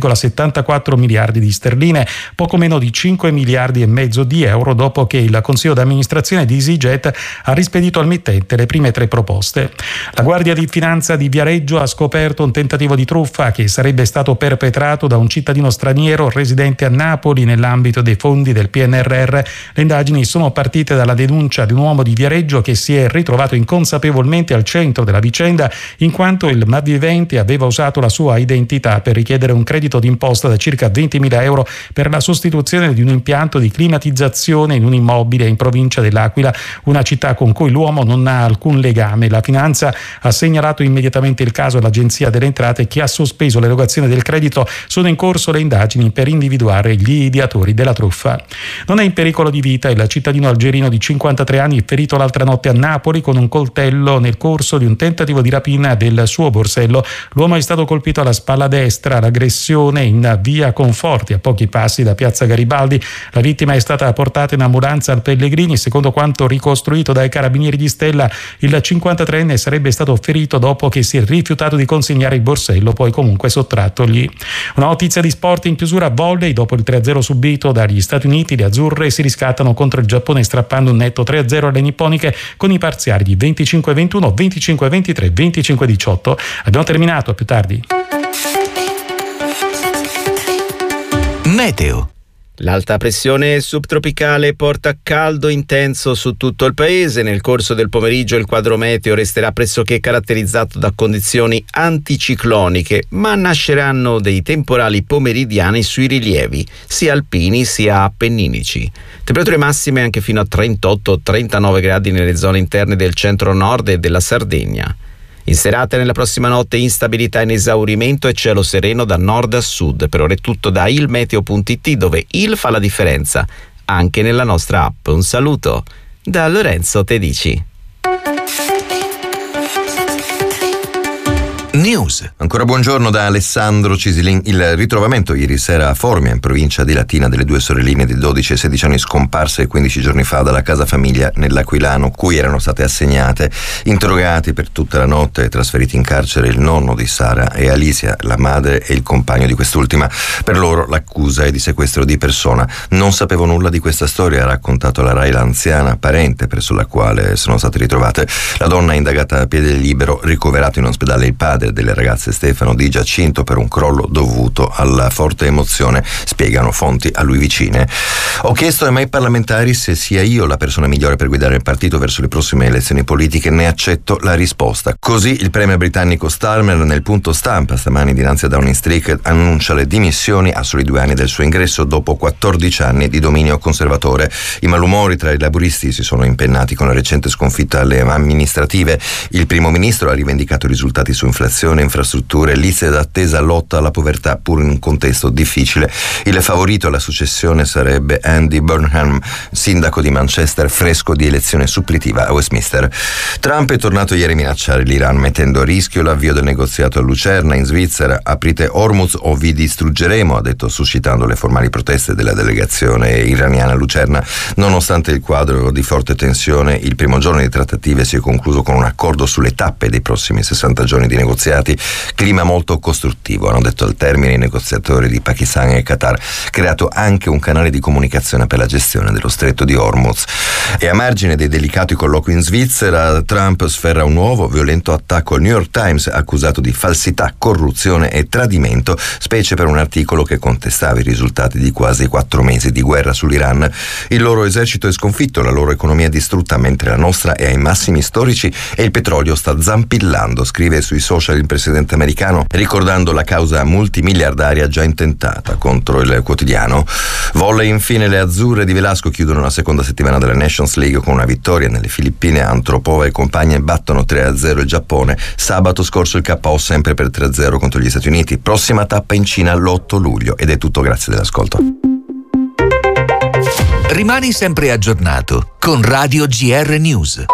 4,74 miliardi di sterline, poco meno di 5 miliardi e mezzo di euro, dopo che il consiglio d'amministrazione di EasyJet ha rispedito al mittente le prime 3 proposte. La Guardia di Finanza di Viareggio ha scoperto un tentativo di truffa che sarebbe stato perpetrato da un cittadino straniero residente a Napoli nell'ambito dei fondi del PNRR. Le indagini sono partite dalla denuncia di un uomo di Viareggio che si è ritrovato inconsapevolmente al centro della vicenda, in quanto il malvivente aveva usato la sua identità per richiedere un credito d'imposta da circa 20.000 euro per la sostituzione di un impianto di climatizzazione in un immobile in provincia dell'Aquila, una città con cui l'uomo non ha alcun legame. La Finanza ha segnalato immediatamente il caso all'Agenzia delle Entrate, che ha sospeso l'erogazione del credito. Sono in corso le indagini per individuare gli ideatori della truffa. Non è in pericolo di vita il cittadino algerino di 53 anni ferito l'altra notte a Napoli con un coltello nel corso di un tentativo di rapina del suo borsello. L'uomo è stato colpito alla spalla destra, l'aggressione in via Conforti, a pochi passi da piazza Garibaldi. La vittima è stata portata in ambulanza al Pellegrini. Secondo quanto ricostruito dai carabinieri di Stella, il 53enne sarebbe stato ferito dopo che si è rifiutato di consegnare il borsello, poi comunque sottrattogli. Una notizia di sport in chiusura: volley. Dopo il 3-0 subito dagli Stati Uniti, le azzurre si riscattano contro il Giappone strappando un netto 3-0 alle nipponiche con i parziali di 25-21, 25-23, 25-18. Abbiamo terminato, a più tardi. Meteo. L'alta pressione subtropicale porta caldo intenso su tutto il paese. Nel corso del pomeriggio il quadro meteo resterà pressoché caratterizzato da condizioni anticicloniche, ma nasceranno dei temporali pomeridiani sui rilievi, sia alpini sia appenninici. Temperature massime anche fino a 38-39 gradi nelle zone interne del centro-nord e della Sardegna. In serata e nella prossima notte instabilità in esaurimento e cielo sereno da nord a sud. Per ora è tutto da ilmeteo.it, dove il fa la differenza anche nella nostra app. Un saluto da Lorenzo Tedici. News. Ancora buongiorno da Alessandro Cisilin. Il ritrovamento ieri sera a Formia, in provincia di Latina, delle 2 sorelline di 12 e 16 anni scomparse 15 giorni fa dalla casa famiglia nell'Aquilano, cui erano state assegnate. Interrogati per tutta la notte e trasferiti in carcere il nonno di Sara e Alicia, la madre e il compagno di quest'ultima. Per loro l'accusa è di sequestro di persona. Non sapevo nulla di questa storia, ha raccontato alla RAI l'anziana parente presso la quale sono state ritrovate. La donna è indagata a piede libero, ricoverato in ospedale il padre delle ragazze Stefano Di Giacinto per un crollo dovuto alla forte emozione, spiegano fonti a lui vicine. Ho chiesto ai miei parlamentari se sia io la persona migliore per guidare il partito verso le prossime elezioni politiche. Ne accetto la risposta. Così il premier britannico Starmer nel punto stampa stamani dinanzi a Downing Street annuncia le dimissioni a soli 2 anni del suo ingresso dopo 14 anni di dominio conservatore. I malumori tra i laburisti si sono impennati con la recente sconfitta alle amministrative. Il primo ministro ha rivendicato i risultati su inflazione inflazione, infrastrutture, liste d'attesa, lotta alla povertà, pur in un contesto difficile. Il favorito alla successione sarebbe Andy Burnham, sindaco di Manchester, fresco di elezione suppletiva a Westminster. Trump è tornato ieri a minacciare l'Iran, mettendo a rischio l'avvio del negoziato a Lucerna in Svizzera. Aprite Hormuz o vi distruggeremo, ha detto, suscitando le formali proteste della delegazione iraniana a Lucerna. Nonostante il quadro di forte tensione, il primo giorno di trattative si è concluso con un accordo sulle tappe dei prossimi 60 giorni di negoziati. Clima molto costruttivo, hanno detto al termine i negoziatori di Pakistan e Qatar, creato anche un canale di comunicazione per la gestione dello stretto di Hormuz. E a margine dei delicati colloqui in Svizzera, Trump sferra un nuovo violento attacco al New York Times, accusato di falsità, corruzione e tradimento, specie per un articolo che contestava i risultati di quasi 4 mesi di guerra sull'Iran. Il loro esercito è sconfitto, la loro economia è distrutta, mentre la nostra è ai massimi storici e il petrolio sta zampillando, scrive sui social il presidente americano, ricordando la causa multimiliardaria già intentata contro il quotidiano. Volley, infine, le azzurre di Velasco chiudono la seconda settimana della Nations League con una vittoria nelle Filippine. Antropova e compagni battono 3-0 il Giappone. Sabato scorso il KO sempre per 3-0 contro gli Stati Uniti. Prossima tappa in Cina l'8 luglio. Ed è tutto, grazie dell'ascolto. Rimani sempre aggiornato con Radio GR News.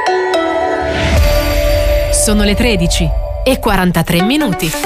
Sono le 13:43.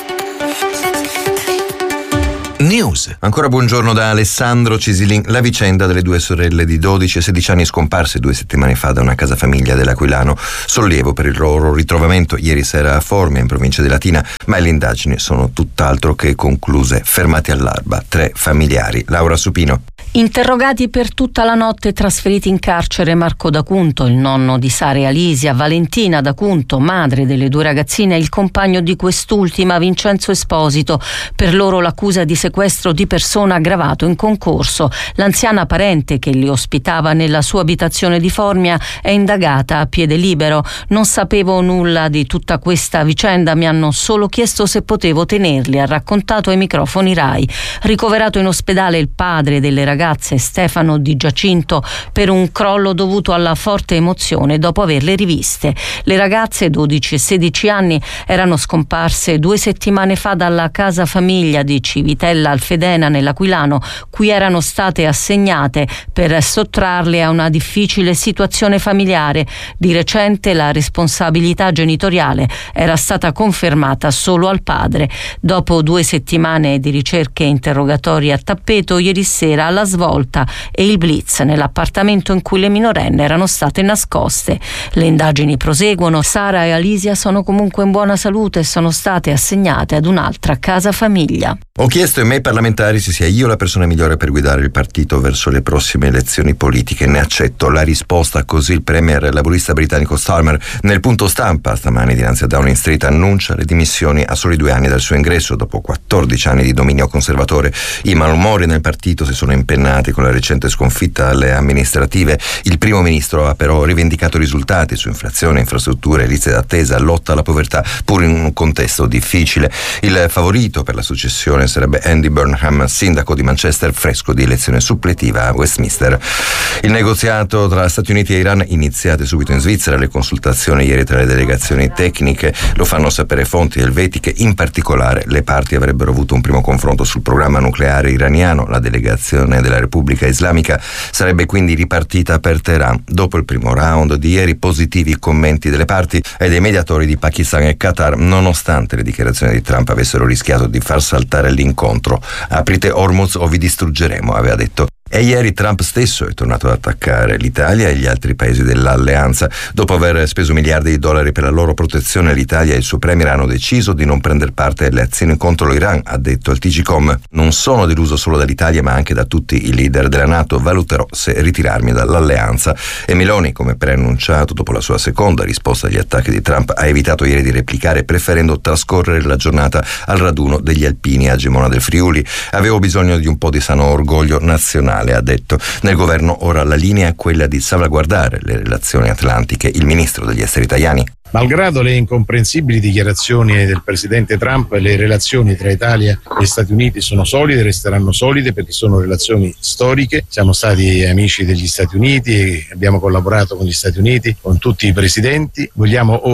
News. Ancora buongiorno da Alessandro Cisilin. La vicenda delle due sorelle di 12 e 16 anni scomparse 2 settimane fa da una casa famiglia dell'Aquilano. Sollievo per il loro ritrovamento ieri sera a Formia, in provincia di Latina, ma le indagini sono tutt'altro che concluse. Fermati all'alba 3 familiari. Laura Supino. Interrogati per tutta la notte, trasferiti in carcere Marco D'Acunto, il nonno di Sara e Alisia, Valentina D'Acunto, madre delle 2 ragazzine, e il compagno di quest'ultima, Vincenzo Esposito. Per loro l'accusa di sequestro di persona aggravato in concorso. L'anziana parente che li ospitava nella sua abitazione di Formia è indagata a piede libero. Non sapevo nulla di tutta questa vicenda, mi hanno solo chiesto se potevo tenerli, ha raccontato ai microfoni Rai. Ricoverato in ospedale il padre delle ragazze, Stefano Di Giacinto, per un crollo dovuto alla forte emozione dopo averle riviste. Le ragazze, 12 e 16 anni, erano scomparse 2 settimane fa dalla casa famiglia di Civitella Alfedena nell'Aquilano, cui erano state assegnate per sottrarle a una difficile situazione familiare. Di recente la responsabilità genitoriale era stata confermata solo al padre. Dopo 2 settimane di ricerche e interrogatori a tappeto, ieri sera alla svolta e il blitz nell'appartamento in cui le minorenni erano state nascoste. Le indagini proseguono. Sara e Alisia sono comunque in buona salute e sono state assegnate ad un'altra casa famiglia. Ho chiesto ai miei parlamentari se sia io la persona migliore per guidare il partito verso le prossime elezioni politiche. Ne accetto la risposta, così il premier laburista britannico Starmer nel punto stampa stamani dinanzi a Downing Street annuncia le dimissioni a soli 2 anni dal suo ingresso dopo 14 anni di dominio conservatore. I malumori nel partito si sono impennati con la recente sconfitta alle amministrative. Il primo ministro ha però rivendicato risultati su inflazione, infrastrutture, liste d'attesa, lotta alla povertà, pur in un contesto difficile. Il favorito per la successione sarebbe Andy Burnham, sindaco di Manchester, fresco di elezione suppletiva a Westminster. Il negoziato tra Stati Uniti e Iran iniziate subito in Svizzera. Le consultazioni ieri tra le delegazioni tecniche lo fanno sapere fonti elvetiche. In particolare le parti avrebbero avuto un primo confronto sul programma nucleare iraniano. La delegazione della Repubblica Islamica sarebbe quindi ripartita per Teheran. Dopo il primo round di ieri, positivi i commenti delle parti e dei mediatori di Pakistan e Qatar, nonostante le dichiarazioni di Trump avessero rischiato di far saltare l'incontro. Aprite Hormuz o vi distruggeremo, aveva detto. E ieri Trump stesso è tornato ad attaccare l'Italia e gli altri paesi dell'alleanza. Dopo aver speso miliardi di dollari per la loro protezione, l'Italia e il suo premier hanno deciso di non prendere parte alle azioni contro l'Iran, ha detto il TGCOM. Non sono deluso solo dall'Italia ma anche da tutti i leader della NATO. Valuterò se ritirarmi dall'alleanza. E Meloni, come preannunciato dopo la sua seconda risposta agli attacchi di Trump, ha evitato ieri di replicare, preferendo trascorrere la giornata al raduno degli alpini a Gemona del Friuli. Avevo bisogno di un po' di sano orgoglio nazionale, ha detto. Nel governo ora la linea è quella di salvaguardare le relazioni atlantiche. Il ministro degli esteri Tajani. Malgrado le incomprensibili dichiarazioni del presidente Trump, le relazioni tra Italia e Stati Uniti sono solide, resteranno solide perché sono relazioni storiche. Siamo stati amici degli Stati Uniti e abbiamo collaborato con gli Stati Uniti, con tutti i presidenti. Vogliamo ora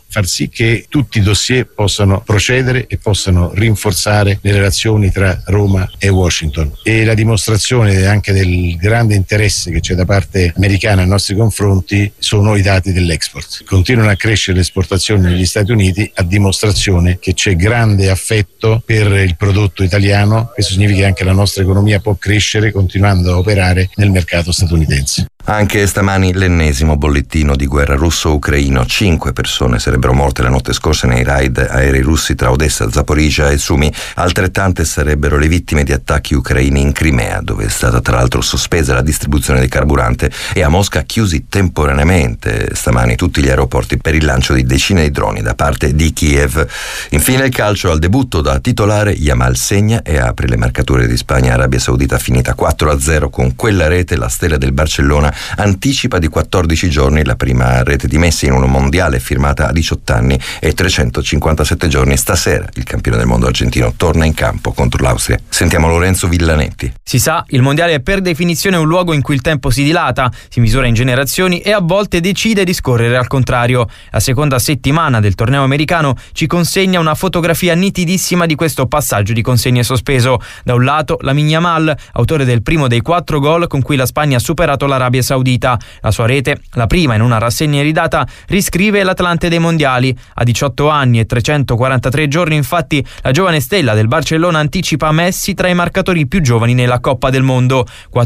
far sì che tutti i dossier possano procedere e possano rinforzare le relazioni tra Roma e Washington. E la dimostrazione anche del grande interesse che c'è da parte americana ai nostri confronti sono i dati dell'export. Continuano a crescere le esportazioni negli Stati Uniti, a dimostrazione che c'è grande affetto per il prodotto italiano. Questo significa che anche la nostra economia può crescere continuando a operare nel mercato statunitense. Anche stamani l'ennesimo bollettino di guerra russo-ucraino. 5 persone sarebbero morte la notte scorsa nei raid aerei russi tra Odessa, Zaporizhzhia e Sumy. Altrettante sarebbero le vittime di attacchi ucraini in Crimea, dove è stata tra l'altro sospesa la distribuzione di carburante, e a Mosca chiusi temporaneamente stamani tutti gli aeroporti per il lancio di decine di droni da parte di Kiev. Infine il calcio. Al debutto da titolare Yamal segna e apre le marcature di Spagna-Arabia Saudita, finita 4-0 con quella rete. La stella del Barcellona anticipa di 14 giorni la prima rete di Messi in un mondiale, firmata a 18 anni e 357 giorni. Stasera il campione del mondo argentino torna in campo contro l'Austria. Sentiamo Lorenzo Villanetti. Si sa, il mondiale è per definizione un luogo in cui il tempo si dilata, si misura in generazioni e a volte decide di scorrere al contrario. La seconda settimana del torneo americano ci consegna una fotografia nitidissima di questo passaggio di consegne sospeso. Da un lato Lamine Yamal, autore del primo dei 4 gol con cui la Spagna ha superato l'Arabia Saudita. La sua rete, la prima in una rassegna iridata, riscrive l'Atlante dei mondiali. A 18 anni e 343 giorni, infatti, la giovane stella del Barcellona anticipa Messi tra i marcatori più giovani nella Coppa del Mondo.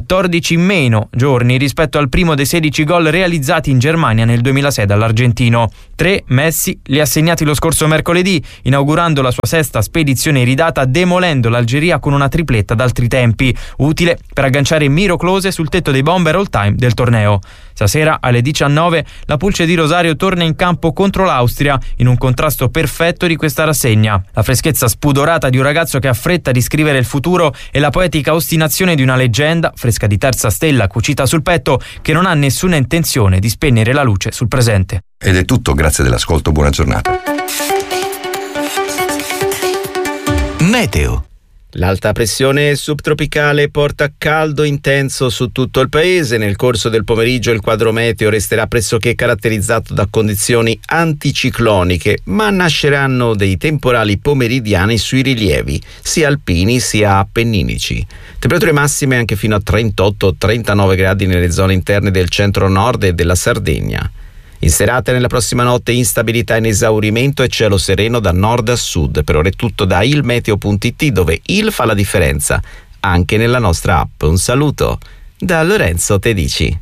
14 in meno giorni rispetto al primo dei 16 gol realizzati in Germania nel 2006 dall'argentino. 3 Messi li ha segnati lo scorso mercoledì, inaugurando la sua sesta spedizione iridata, demolendo l'Algeria con una tripletta d'altri tempi, utile per agganciare Miro Klose sul tetto dei bomber all time del torneo. Stasera alle 19 la Pulce di Rosario torna in campo contro l'Austria, in un contrasto perfetto di questa rassegna. La freschezza spudorata di un ragazzo che ha fretta di scrivere il futuro e la poetica ostinazione di una leggenda, fresca di terza stella cucita sul petto, che non ha nessuna intenzione di spegnere la luce sul presente. Ed è tutto, grazie dell'ascolto, buona giornata. Meteo. L'alta pressione subtropicale porta caldo intenso su tutto il paese. Nel corso del pomeriggio il quadro meteo resterà pressoché caratterizzato da condizioni anticicloniche, ma nasceranno dei temporali pomeridiani sui rilievi, sia alpini sia appenninici. Temperature massime anche fino a 38-39 gradi nelle zone interne del centro-nord e della Sardegna. In serata e nella prossima notte instabilità in esaurimento e cielo sereno da nord a sud. Per ora è tutto da ilmeteo.it, dove il fa la differenza anche nella nostra app. Un saluto da Lorenzo Tedici.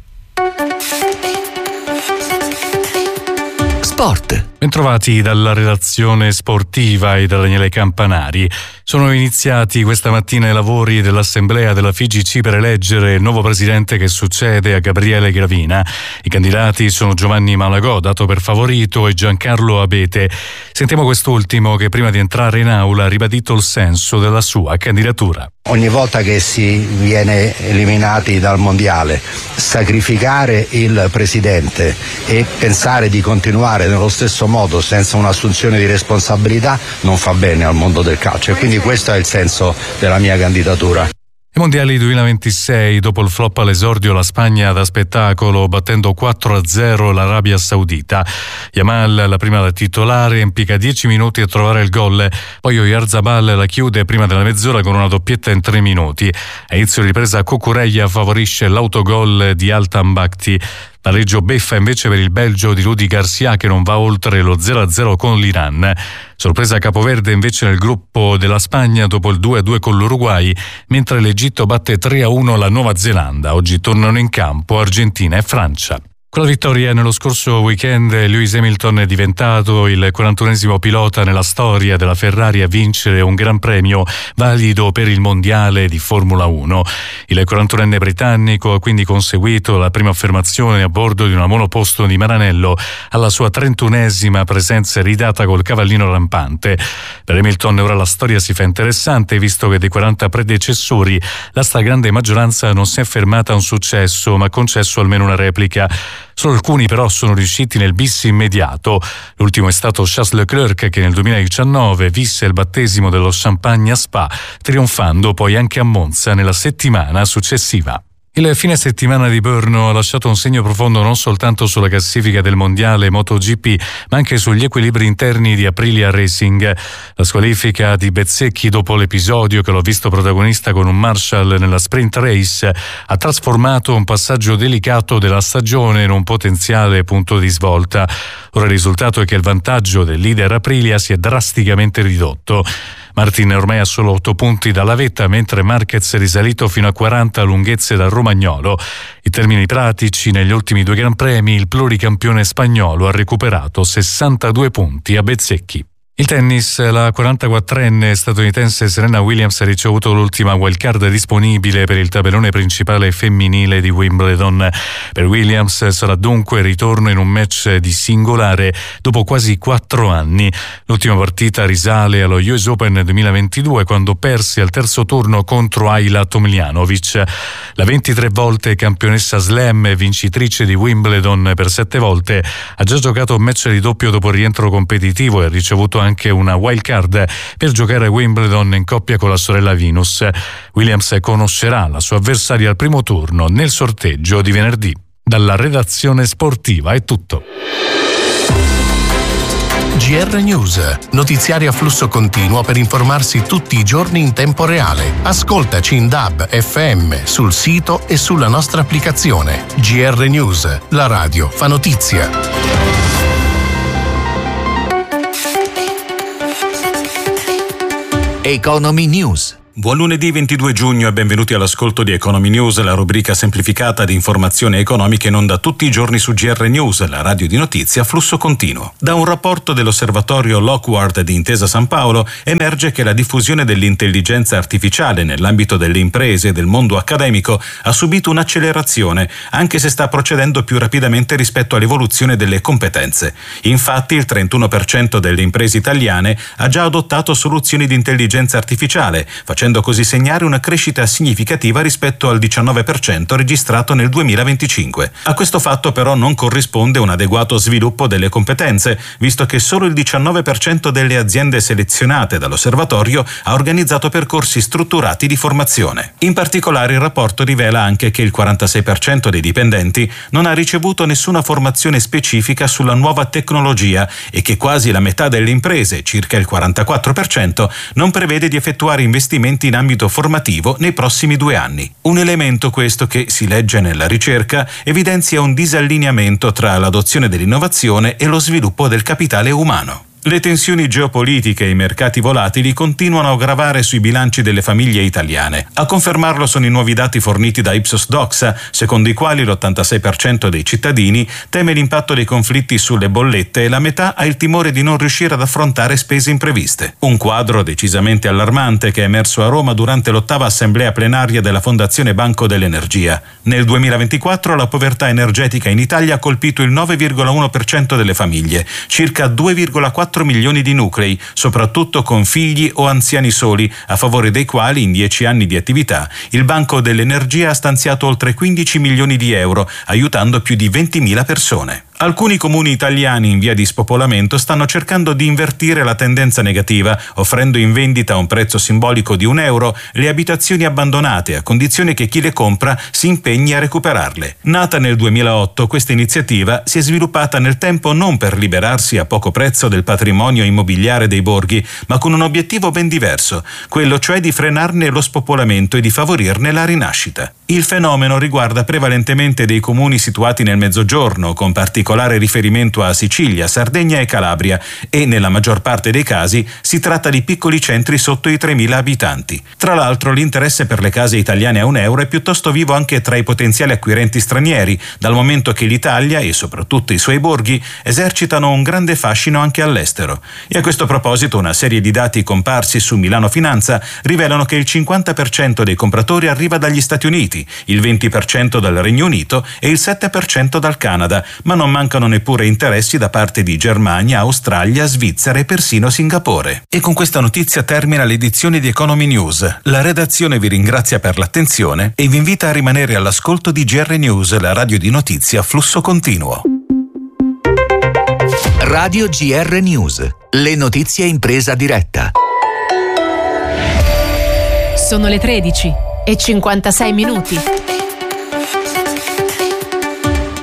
Sport. Bentrovati dalla redazione sportiva e da Daniele Campanari. Sono iniziati questa mattina i lavori dell'assemblea della FIGC per eleggere il nuovo presidente che succede a Gabriele Gravina. I candidati sono Giovanni Malagò, dato per favorito, e Giancarlo Abete. Sentiamo quest'ultimo, che prima di entrare in aula ha ribadito il senso della sua candidatura. Ogni volta che si viene eliminati dal mondiale, sacrificare il presidente e pensare di continuare nello stesso modo senza un'assunzione di responsabilità non fa bene al mondo del calcio, e quindi questo è il senso della mia candidatura. I mondiali 2026, dopo il flop all'esordio, la Spagna da spettacolo, battendo 4-0 l'Arabia Saudita. Yamal, la prima da titolare, impiega 10 minuti a trovare il gol, poi Oyarzabal la chiude prima della mezz'ora con una doppietta in 3 minuti. A inizio ripresa Cucurella favorisce l'autogol di Altan Bakhti. Pareggio beffa invece per il Belgio di Rudi Garcia, che non va oltre lo 0-0 con l'Iran. Sorpresa capoverde invece nel gruppo della Spagna dopo il 2-2 con l'Uruguay, mentre l'Egitto batte 3-1 la Nuova Zelanda. Oggi tornano in campo Argentina e Francia. Con la vittoria nello scorso weekend, Lewis Hamilton è diventato il 41esimo pilota nella storia della Ferrari a vincere un gran premio valido per il mondiale di Formula 1. Il 41enne britannico ha quindi conseguito la prima affermazione a bordo di una monoposto di Maranello alla sua 31esima presenza ridata col cavallino rampante. Per Hamilton ora la storia si fa interessante, visto che dei 40 predecessori la stragrande maggioranza non si è fermata a un successo, ma ha concesso almeno una replica. Solo alcuni però sono riusciti nel bis immediato. L'ultimo è stato Charles Leclerc, che nel 2019 visse il battesimo dello Champagne a Spa, trionfando poi anche a Monza nella settimana successiva. Il fine settimana di Brno ha lasciato un segno profondo non soltanto sulla classifica del mondiale MotoGP, ma anche sugli equilibri interni di Aprilia Racing. La squalifica di Bezzecchi dopo l'episodio che l'ho visto protagonista con un Marshall nella sprint race ha trasformato un passaggio delicato della stagione in un potenziale punto di svolta. Ora il risultato è che il vantaggio del leader Aprilia si è drasticamente ridotto. Martin è ormai a solo 8 punti dalla vetta, mentre Marquez è risalito fino a 40 lunghezze dal romagnolo. In termini pratici, negli ultimi 2 Gran Premi, il pluricampione spagnolo ha recuperato 62 punti a Bezzecchi. Il tennis, la 44enne statunitense Serena Williams ha ricevuto l'ultima wildcard disponibile per il tabellone principale femminile di Wimbledon. Per Williams sarà dunque il ritorno in un match di singolare dopo quasi 4 anni. L'ultima partita risale allo US Open 2022 quando perse al terzo turno contro Ayla Tomljanovic. La 23 volte campionessa slam e vincitrice di Wimbledon per 7 volte ha già giocato un match di doppio dopo il rientro competitivo e ha ricevuto anche una wild card per giocare a Wimbledon in coppia con la sorella Venus. Williams conoscerà la sua avversaria al primo turno nel sorteggio di venerdì. Dalla redazione sportiva è tutto. GR News, notiziari a flusso continuo per informarsi tutti i giorni in tempo reale. Ascoltaci in DAB, FM, sul sito e sulla nostra applicazione. GR News, la radio fa notizia. Economy News. Buon lunedì 22 giugno e benvenuti all'ascolto di Economy News, la rubrica semplificata di informazioni economiche in onda tutti i giorni su GR News, la radio di notizie a flusso continuo. Da un rapporto dell'osservatorio Lockward di Intesa San Paolo emerge che la diffusione dell'intelligenza artificiale nell'ambito delle imprese e del mondo accademico ha subito un'accelerazione, anche se sta procedendo più rapidamente rispetto all'evoluzione delle competenze. Infatti il 31% delle imprese italiane ha già adottato soluzioni di intelligenza artificiale, facendo così segnare una crescita significativa rispetto al 19% registrato nel 2025. A questo fatto però non corrisponde un adeguato sviluppo delle competenze, visto che solo il 19% delle aziende selezionate dall'osservatorio ha organizzato percorsi strutturati di formazione. In particolare il rapporto rivela anche che il 46% dei dipendenti non ha ricevuto nessuna formazione specifica sulla nuova tecnologia e che quasi la metà delle imprese, circa il 44%, non prevede di effettuare investimenti in ambito formativo nei prossimi 2 anni. Un elemento questo che, si legge nella ricerca, evidenzia un disallineamento tra l'adozione dell'innovazione e lo sviluppo del capitale umano. Le tensioni geopolitiche e i mercati volatili continuano a gravare sui bilanci delle famiglie italiane. A confermarlo sono i nuovi dati forniti da Ipsos Doxa, secondo i quali l'86% dei cittadini teme l'impatto dei conflitti sulle bollette e la metà ha il timore di non riuscire ad affrontare spese impreviste. Un quadro decisamente allarmante che è emerso a Roma durante l'8ª assemblea plenaria della Fondazione Banco dell'Energia. Nel 2024 la povertà energetica in Italia ha colpito il 9,1% delle famiglie, circa 2,4 milioni di nuclei, soprattutto con figli o anziani soli, a favore dei quali in 10 anni di attività il Banco dell'Energia ha stanziato oltre 15 milioni di euro, aiutando più di 20.000 persone. Alcuni comuni italiani in via di spopolamento stanno cercando di invertire la tendenza negativa, offrendo in vendita a un prezzo simbolico di €1 le abitazioni abbandonate, a condizione che chi le compra si impegni a recuperarle. Nata nel 2008, questa iniziativa si è sviluppata nel tempo non per liberarsi a poco prezzo del patrimonio immobiliare dei borghi, ma con un obiettivo ben diverso, quello cioè di frenarne lo spopolamento e di favorirne la rinascita. Il fenomeno riguarda prevalentemente dei comuni situati nel Mezzogiorno, con particolare riferimento a Sicilia, Sardegna e Calabria, e nella maggior parte dei casi si tratta di piccoli centri sotto i 3.000 abitanti. Tra l'altro l'interesse per le case italiane a €1 è piuttosto vivo anche tra i potenziali acquirenti stranieri, dal momento che l'Italia e soprattutto i suoi borghi esercitano un grande fascino anche all'estero. E a questo proposito una serie di dati comparsi su Milano Finanza rivelano che il 50% dei compratori arriva dagli Stati Uniti, il 20% dal Regno Unito e il 7% dal Canada, ma non mancano neppure interessi da parte di Germania, Australia, Svizzera e persino Singapore. E con questa notizia termina l'edizione di Economy News. La redazione vi ringrazia per l'attenzione e vi invita a rimanere all'ascolto di GR News, la radio di notizie a flusso continuo. Radio GR News, le notizie in presa diretta. Sono le 13 e 56 minuti.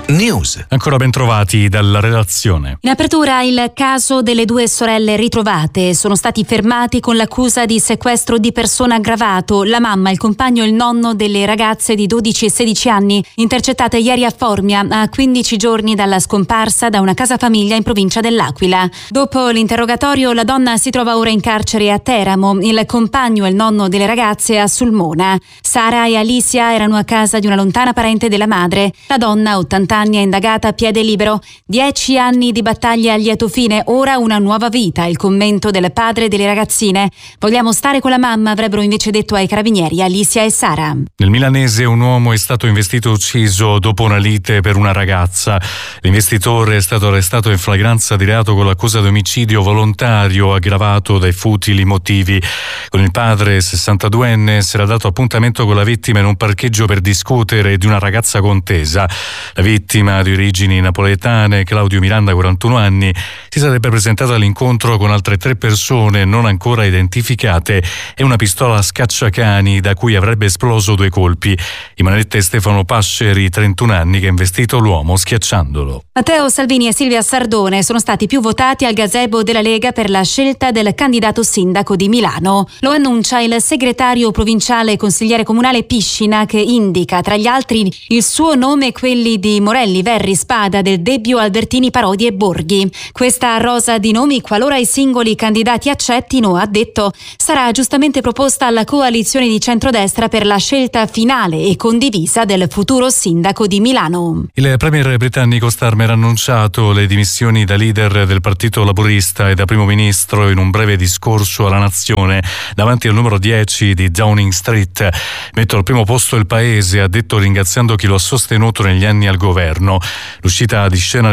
News. Ancora ben trovati dalla redazione. In apertura il caso delle due sorelle ritrovate. Sono stati fermati con l'accusa di sequestro di persona aggravato. La mamma, il compagno e il nonno delle ragazze di 12 e 16 anni, intercettate ieri a Formia, a 15 giorni dalla scomparsa da una casa famiglia in provincia dell'Aquila. Dopo l'interrogatorio, la donna si trova ora in carcere a Teramo, il compagno e il nonno delle ragazze a Sulmona. Sara e Alicia erano a casa di una lontana parente della madre. La donna, 80 anni, è indagata a piede libero. 10 anni di battaglia a lieto fine, ora una nuova vita. Il commento del padre delle ragazzine: vogliamo stare con la mamma, avrebbero invece detto ai carabinieri Alicia e Sara. Nel milanese un uomo è stato investito e ucciso dopo una lite per una ragazza. L'investitore è stato arrestato in flagranza di reato con l'accusa di omicidio volontario aggravato dai futili motivi. Con il padre, 62enne, si era dato appuntamento con la vittima in un parcheggio per discutere di una ragazza contesa. La vittima, di origini napoletane, Claudio Miranda, 41 anni, si sarebbe presentato all'incontro con altre 3 persone non ancora identificate e una pistola a scacciacani da cui avrebbe esploso 2 colpi. Imanette Stefano Pasceri, 31 anni, che ha investito l'uomo schiacciandolo. Matteo Salvini e Silvia Sardone sono stati più votati al gazebo della Lega per la scelta del candidato sindaco di Milano. Lo annuncia il segretario provinciale e consigliere comunale Piscina, che indica tra gli altri il suo nome e quelli di Morelli, Verri, Spada, Del Debbio, Albertini, Parodi e Borghi. Questa rosa di nomi, qualora i singoli candidati accettino, ha detto, sarà giustamente proposta alla coalizione di centrodestra per la scelta finale e condivisa del futuro sindaco di Milano. Il premier britannico Starmer ha annunciato le dimissioni da leader del Partito Laburista e da primo ministro in un breve discorso alla nazione davanti al numero 10 di Downing Street. Metto al primo posto il paese, ha detto, ringraziando chi lo ha sostenuto negli anni al governo. L'uscita di scena